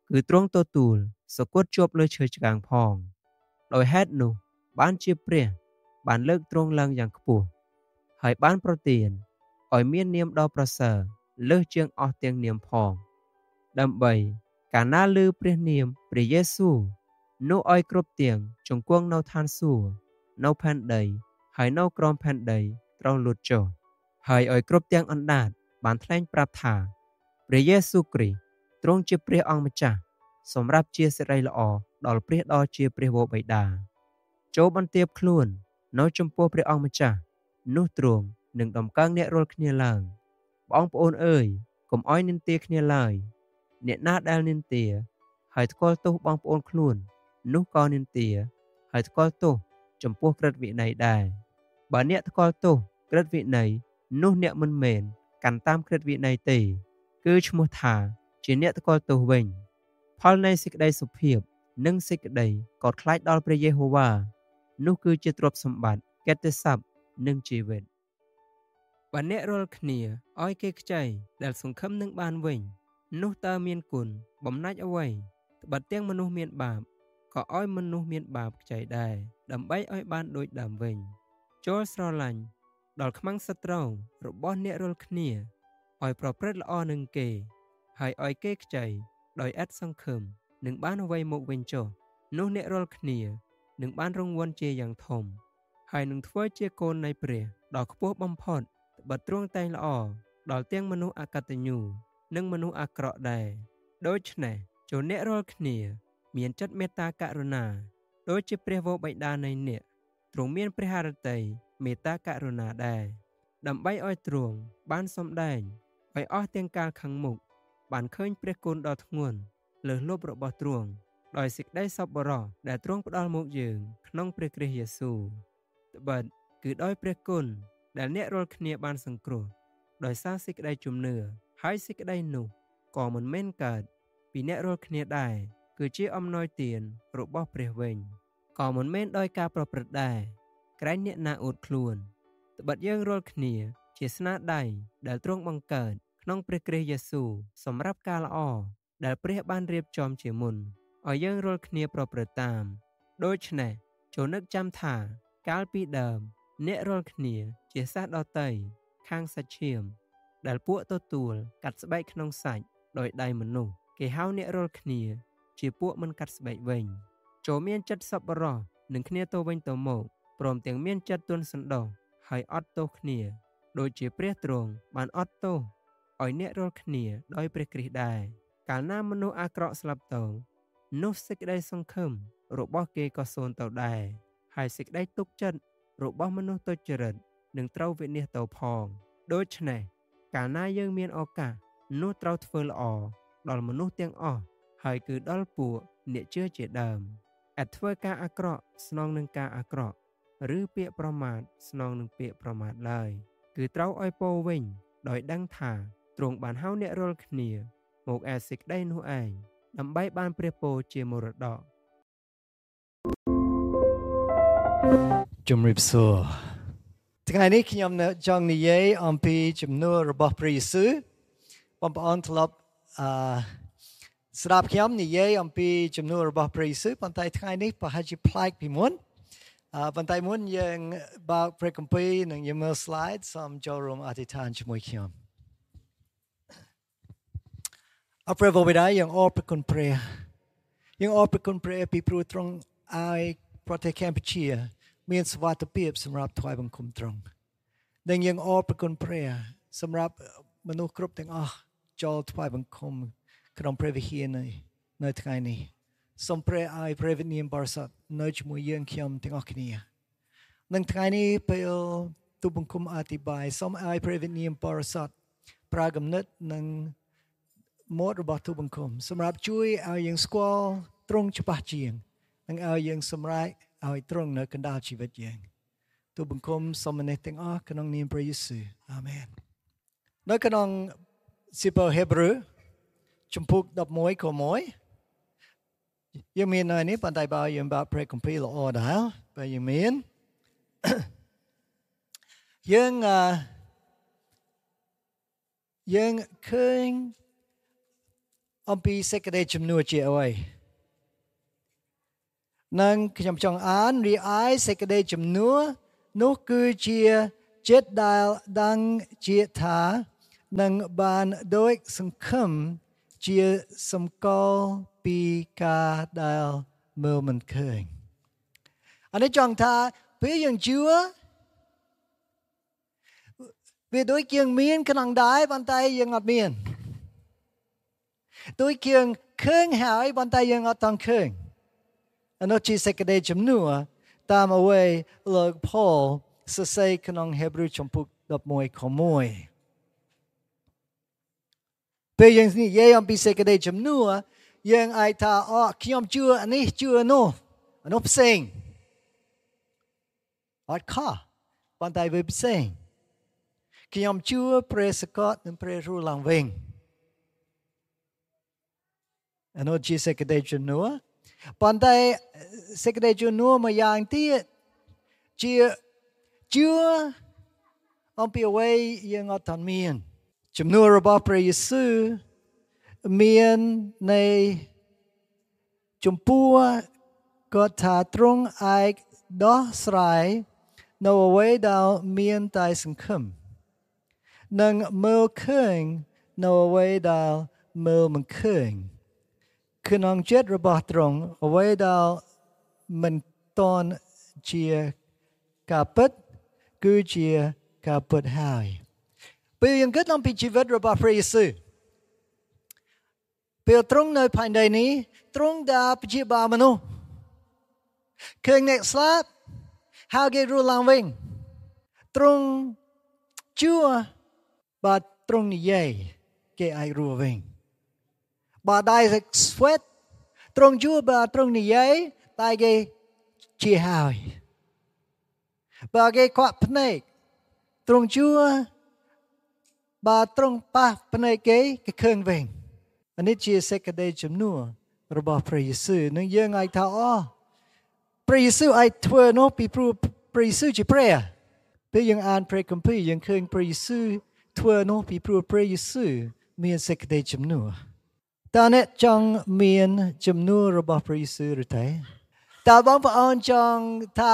គឺទ្រង់ទទួលសគត់ជាប់លើឈើឆ្កាងផងដោយហេតុនោះបានជាព្រះបានលើកទ្រង់ឡើងយ៉ាងខ្ពស់ហើយបានប្រទានឲ្យមាននាមដ៏ប្រសើរលើសជាងអស់ទាំងនាមផងដើម្បីកាលណាឮព្រះនាមព្រះយេស៊ូវនោះឲ្យគ្រប់ទាំងជង្គង់នៅឋានសួគ៌នៅផែនដីហើយនៅក្រោមផែនដីត្រូវលូតចុះហើយឲ្យគ្រប់ទាំងអណ្ដាតបានថ្លែងប្រាប់ថាព្រះយេស៊ូវគ្រីស្ទទ្រង់ជាព្រះអង្គម្ចាស់សម្រាប់ជាសិរីល្អដល់ព្រះដ៏ជាព្រះវរបិតាចូលបន្ទាបខ្លួននៅចំពោះព្រះអង្គម្ចាស់នោះទ្រង់នឹងដំកើងអ្នករាល់គ្នាឡើងបងប្អូនអើយកុំឲ្យនិន្ទាគ្នាឡើយអ្នកណាដែលនិន្ទាហើយថ្កល់ទោសបងប្អូនខ្លួននោះក៏និន្ទាហើយថ្កល់ទោសចំពោះក្រឹតវិន័យដែរបើអ្នកថ្កល់ទោសក្រឹតវិន័យនោះអ្នកមិនមែនកាន់តាមក្រឹតវិន័យទេគឺឈ្មោះថាជាអ្នកថ្កល់ទោសវិញផលនៃសេចក្តីសុភាពនិងសេចក្តីកោតខ្លាចដល់ព្រះយេហូវ៉ានោះគឺជាទ្រព្យសម្បត្តិកិត្តិស័ព្ទនិងជីវិតបើអ្នករាល់គ្នាឲ្យគេខ្ចីដែលសង្ឃឹមនឹងបានវិញនោះតើមានគុណបំណាច់អ្វីត្បិតទាំងមនុស្សមានបាបក៏ឲ្យមនុស្សមានបាបខ្ចីដែរដើម្បីឲ្យបានដូចដើមវិញចូលស្រឡាញ់ដល់ខ្មាំងសត្រូវរបស់អ្នករាល់គ្នាឲ្យប្រព្រឹត្តល្អនឹងគេហើយឲ្យគេខ្ចីដោយឥតសង្ឃឹមនឹងបានអ្វីមកវិញចុះនោះអ្នករាល់គ្នានឹងបានរង្វាន់ជាយ៉ាងធំហើយនឹងធ្វើជាកូននៃព្រះដ៏ខ្ពស់បំផុតត្បិតទ្រង់តែងល្អដល់ទាំងមនុស្សអកតញ្ញូនិងមនុស្សអាក្រក់ដែរដូច្នេះចូលអ្នករាល់គ្នាមានចិត្តមេត្តាករុណាដូចជាព្រះវរបិតានៃអ្នកទ្រង់មានព្រះハរតីមេត្តាករុណាដែរដើម្បីឲ្យទ្រង់បានសម្ដែងឲ្យអស់ទាំងកាលខាងមុខបានឃើញព្រះគុណដ៏ធ្ងន់លើសលប់របស់ទ្រង់ដោយសេចក្តីសប្បុរសដែលទ្រង់ផ្ដល់មកយើងក្នុងព្រះគ្រីស្ទយេស៊ូវត្បិតគឺដោយព្រះគុណដែលអ្នករាល់គ្នាបានសង្គ្រោះដោយសារសេចក្តីជំនឿហើយសេចក្តីនោះក៏មិនមែនកើតពីអ្នករាល់គ្នាដែរគឺជាអំណោយទានរបស់ព្រះវិញក៏មិនមែនដោយការប្រព្រឹត្តដែរក្រែងអ្នកណាអួតខ្លួនត្បិតយើងរាល់គ្នាជាស្នាដៃដែលទ្រង់បង្កើតក្នុងព្រះគ្រីស្ទយេស៊ូវសម្រាប់ការល្អដែលព្រះបានរៀបចំជាមុនឲ្យយើងរាល់គ្នាប្រព្រឹត្តតាមដូច្នេះចូលនឹកចាំថាកាលពីដើមអ្នករាល់គ្នាជាសាសដតីខាងសាច់ឈាមដែលពួកទទួលកាត់ស្បែកក្នុងសាច់ដោយដៃមនុស្សគេហៅអ្នករាល់គ្នាជាពួកមិនកាត់ស្បែកវិញចូលមានចិត្តសប្បុរសនឹងគ្នាទៅវិញទៅមកព្រមទាំងមានចិត្តទន់សន្តោសហើយអត់ទោសគ្នាដូចជាព្រះទ្រង់បានអត់ទោសឲ្យអ្នករាល់គ្នាដោយព្រះគ្រីស្ទដែរកាលណាមនុស្សអាក្រក់ស្លាប់ទៅនោះសេចក្តីសង្ឃឹមរបស់គេក៏សូន្យទៅដែរហើយសេចក្តីទុកចិត្តរបស់មនុស្សទុច្ចរិតនឹងត្រូវវិនាសទៅផងដូច្នេះកាលណាយើងមានឱកាសនោះត្រូវធ្វើល្អដល់មនុស្សទាំងអស់ហើយគឺដល់ពួកអ្នកជឿជាដើមឥតធ្វើការអាក្រក់ស្នងនឹងការអាក្រក់ឬពាក្យប្រមាថស្នងនឹងពាក្យប្រមាថឡើយគឺត្រូវឲ្យពោលវិញដោយដឹងថាទ្រង់បានហៅអ្នករាល់គ្នាមកឯសេចក្តីនោះឯងដើម្បីបានព្រះពរជាមរតកជំរាបសួរថ្ងៃនេះខ្ញុំចង់និយាយអំពីជំនួសរបស់ព្រះយេស៊ូវបងប្អូនធ្លាប់អឺស្ដាប់ខ្ញុំនិយាយអំពីជំនួសរបស់ព្រះយេស៊ូវប៉ុន្តែថ្ងៃនេះប្រហែលជាប្លែកពីមុនអឺប៉ុន្តែមុនយើងបើកព្រះគម្ពីរនិងយើងមើល slide សូមចូលរួមអធិដ្ឋានជាមួយខ្ញុំអរព្រះវរបិតាយើងអរព្រះគុណព្រះយើងអរព្រះគុណព្រះពីព្រោះទ្រង់ឲ្យប្រទេសកម្ពុជាមានសុវត្ថិភាពសម្រាប់ថ្វាយបង្គំទ្រង់និងយើងអរព្រះគុណព្រះសម្រាប់មនុស្សគ្រប់ទាំងអស់ចូលថ្វាយបង្គំក្នុងព្រះវិហារនេះនៅថ្ងៃនេះសូមព្រះឲ្យព្រះវិញ្ញាណបរិសុទ្ធនៅជាមួយយើងខ្ញុំទាំងអស់គ្នានឹងថ្ងៃនេះពេលទូលបង្គំអធិប្បាយសូមឲ្យព្រះវិញ្ញាណបរិសុទ្ធប្រើគំនិតនិងមាត់របស់ទូលបង្គំសម្រាប់ជួយឲ្យយើងស្គាល់ទ្រង់ច្បាស់ជាងនិងឲ្យយើងសម្រេចឲ្យទ្រង់នៅកណ្ដាលជីវិតយើងទូលបង្គំសូមនេះទាំងអស់ក្នុងនាមព្រះយេស៊ូវអាមែននៅក្នុងសៀវភៅហេព្រើរជំពូកដប់មួយខមួយយើងមាននៅនេះប៉ុន្តែបើយើងបើកព្រះគម្ពីរល្អដែរបើយើងមានយើងយើងឃើញអំពីសេចក្តីជំនួសជាអ្វីនឹងខ្ញុំចង់អានរីឯសេចក្តីជំនួសនោះគឺជាចិត្តដែលដឹងជាថានឹងបានដូចសង្ឃឹមជាសម្គាល់ពីការដែលមើលមិនឃើញអានេះចង់ថាពេលយើងជឿវាដូចយើងមានក្នុងដែរប៉ុន្តែយើងអត់មានដូចយើងឃើញហើយប៉ុន្តែយើងអត់ទាំងឃើញអានោះជាសេចក្តីជំនួសតាមអ្វីលោកផលសរសេរក្នុងហេព្រើរចំពុកដប់មួយខមួយពេលយើងនិយាយអំពីសេចក្តីជំនួសយើងអាចថាអូខ្ញុំជឿអានេះជឿនោះអានោះផ្សេងអត់ខុសប៉ុន្តែវាផ្សេងខ្ញុំជឿព្រះសកលនិងព្រះរស់ឡើងវិញអានោះជាសេចក្តីជំនួសប៉ុន្តែសេចក្តីជំនួសមួយយ៉ាងទៀតជាជឿអំពីអ្វីយើងអត់ទាន់មានជំនួសរបស់ព្រះយេស៊ូវមានในចំពោះគាត់ថាទ្រង់អាចដោះស្រាយនៅអ្វីដែលមានតែសង្ឃឹមនិងមើលឃើញនៅអ្វីដែលមើលមិនឃើញក្នុងចិត្តរបស់ទ្រង់អ្វីដែលមិនតន់ជាការពិតគឺជាការពិតហើយពេលយើងគិតអំពីជីវិតរបស់ព្រះយេស៊ូវពេលទ្រង់នៅផែនដីនេះទ្រង់ដែលព្យាបាលមនុស្សឃើញអ្នកស្លាប់ហើយគេរស់ឡើងវិញទ្រង់ជួបើទ្រង់និយាយគេអាចរស់វិញបើដៃស្វេតទ្រង់ជួបើទ្រង់និយាយតែគេជាហើយបើគេខ្វាក់ភ្នែកទ្រង់ជួបើទ្រង់ប៉ះភ្នែកគេគេឃើញវិញអានេះជាសេចក្តីជំនួសរបស់ព្រះយេស៊ូវនឹងយើងអាចថាអូព្រះយេស៊ូវអាចធ្វើនោះពីព្រោះព្រះយេស៊ូវជាព្រះពេលយើងអានព្រះគម្ពីរយើងឃើញព្រះយេស៊ូវធ្វើនោះពីព្រោះព្រះយេស៊ូវមានសេចក្តីជំនួសតើអ្នកចង់មានជំនួសរបស់ព្រះយេស៊ូវឬទេតើបងប្អូនចង់ថា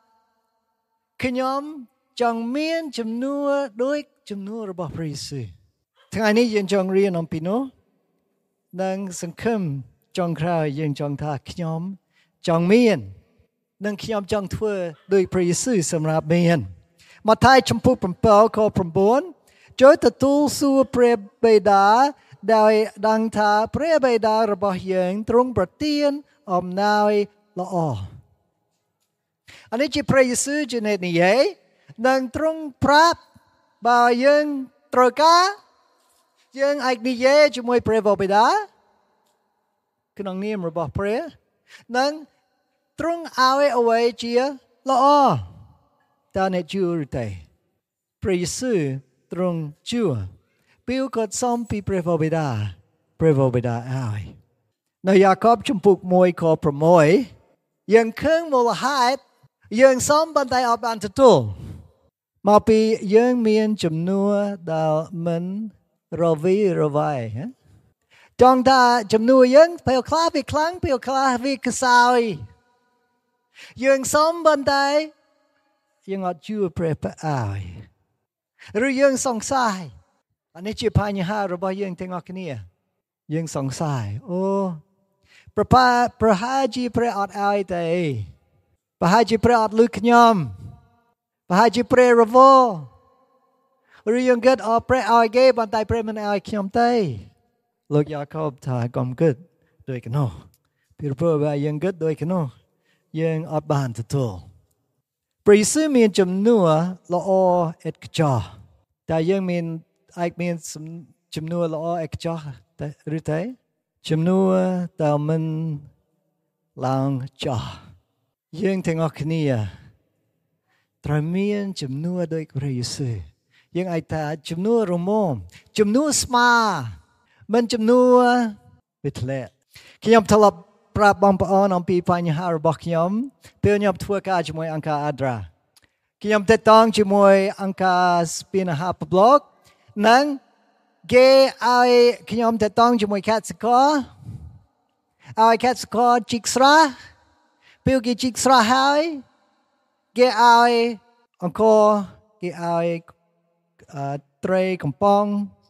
ខ្ញុំចង់មានជំនួសដូចជំនួសរបស់ព្រះយេស៊ូវថ្ងៃនេះយើងចង់រៀនអំពីនោះនិងសង្ឃឹមចង់ក្រោយយើងចង់ថាខ្ញុំចង់មាននិងខ្ញុំចង់ធ្វើដោយព្រះយេស៊ូវសម្រាប់មានម៉ាថាយចំពុក7ខ9ចូលទទួលសួរព្រះបិតាដោយដឹងថាព្រះបិតារបស់យើងទ្រង់ប្រទានអំណោយល្អអានេះជាព្រះយេស៊ូវជាអ្នកនិយាយនិងទ្រង់ប្រាប់បើយើងត្រូវការយើងអាចនិយាយជាមួយព្រះបិតាក្នុងនាមរបស់ព្រះនិងទ្រង់ឲ្យអ្វីជាល្អតើអ្នកជឿឬទេព្រះយេស៊ូវទ្រង់ជឿពេលគាត់សុំពីព្រះបិតាព្រះបិតាឲ្យនៅយ៉ាកបជំពូកមួយខ6យើងឃើញមូលហេតុយើងសុំប៉ុន្តែអត់បានទទួលមកពីយើងមានជំនួសដែលមិនរវីរវៃចង់ថាជំនួសយើងពេលខ្លះវាខ្លាំងពេលខ្លះវាខ្សោយយើងសុំប៉ុន្តែយើងអត់ជឿព្រះឲ្យឬយើងសង្ស័យអានេះជាបញ្ហារបស់យើងទាំងអស់គ្នាយើងសង្ស័យអូប្រផាប្រហាជាព្រះអត់ឲ្យទេប្រហាជាព្រះអត់លឺខ្ញុំប្រហាជាព្រះរវល់ឬយើងគិតអត់ព្រះឲ្យគេប៉ុន្តែព្រះមិនឲ្យខ្ញុំទេលោកយ៉ាកបថាកុំគិតដូចកនោះពីព្រោះបើយើងគិតដូចកនោះយើងអត់បានទទួលព្រះយេស៊ូវមានជំនួសល្អឥតខ្ចោះតែយើងមានអាចមានជំនួសល្អឥតខ្ចោះឬទេជំនួសដែលមិនឡើងចោះយើងទាំងអស់គ្នាត្រូវមានជំនួសដូចព្រះយេស៊ូវយើងអាចថាជំនួសរមមជំនួសស្មាមិនជំនួសវិធ្លាខ្ញុំធ្លាប់ប្រាប់បងប្អូនអំពីបញ្ហារបស់ខ្ញុំពេលខ្ញុំធ្វើការជាមួយអង្គការ Adra ខ្ញុំទាក់ទងជាមួយអង្គការ Spinaha Blog និងគេឲ្យខ្ញុំទៅតង់ជាមួយកសិករឲ្យកសិករជីកស្រះពេលគេជីកស្រះហើយគេឲ្យអង្គគេឲ្យត្រីកំប៉ុង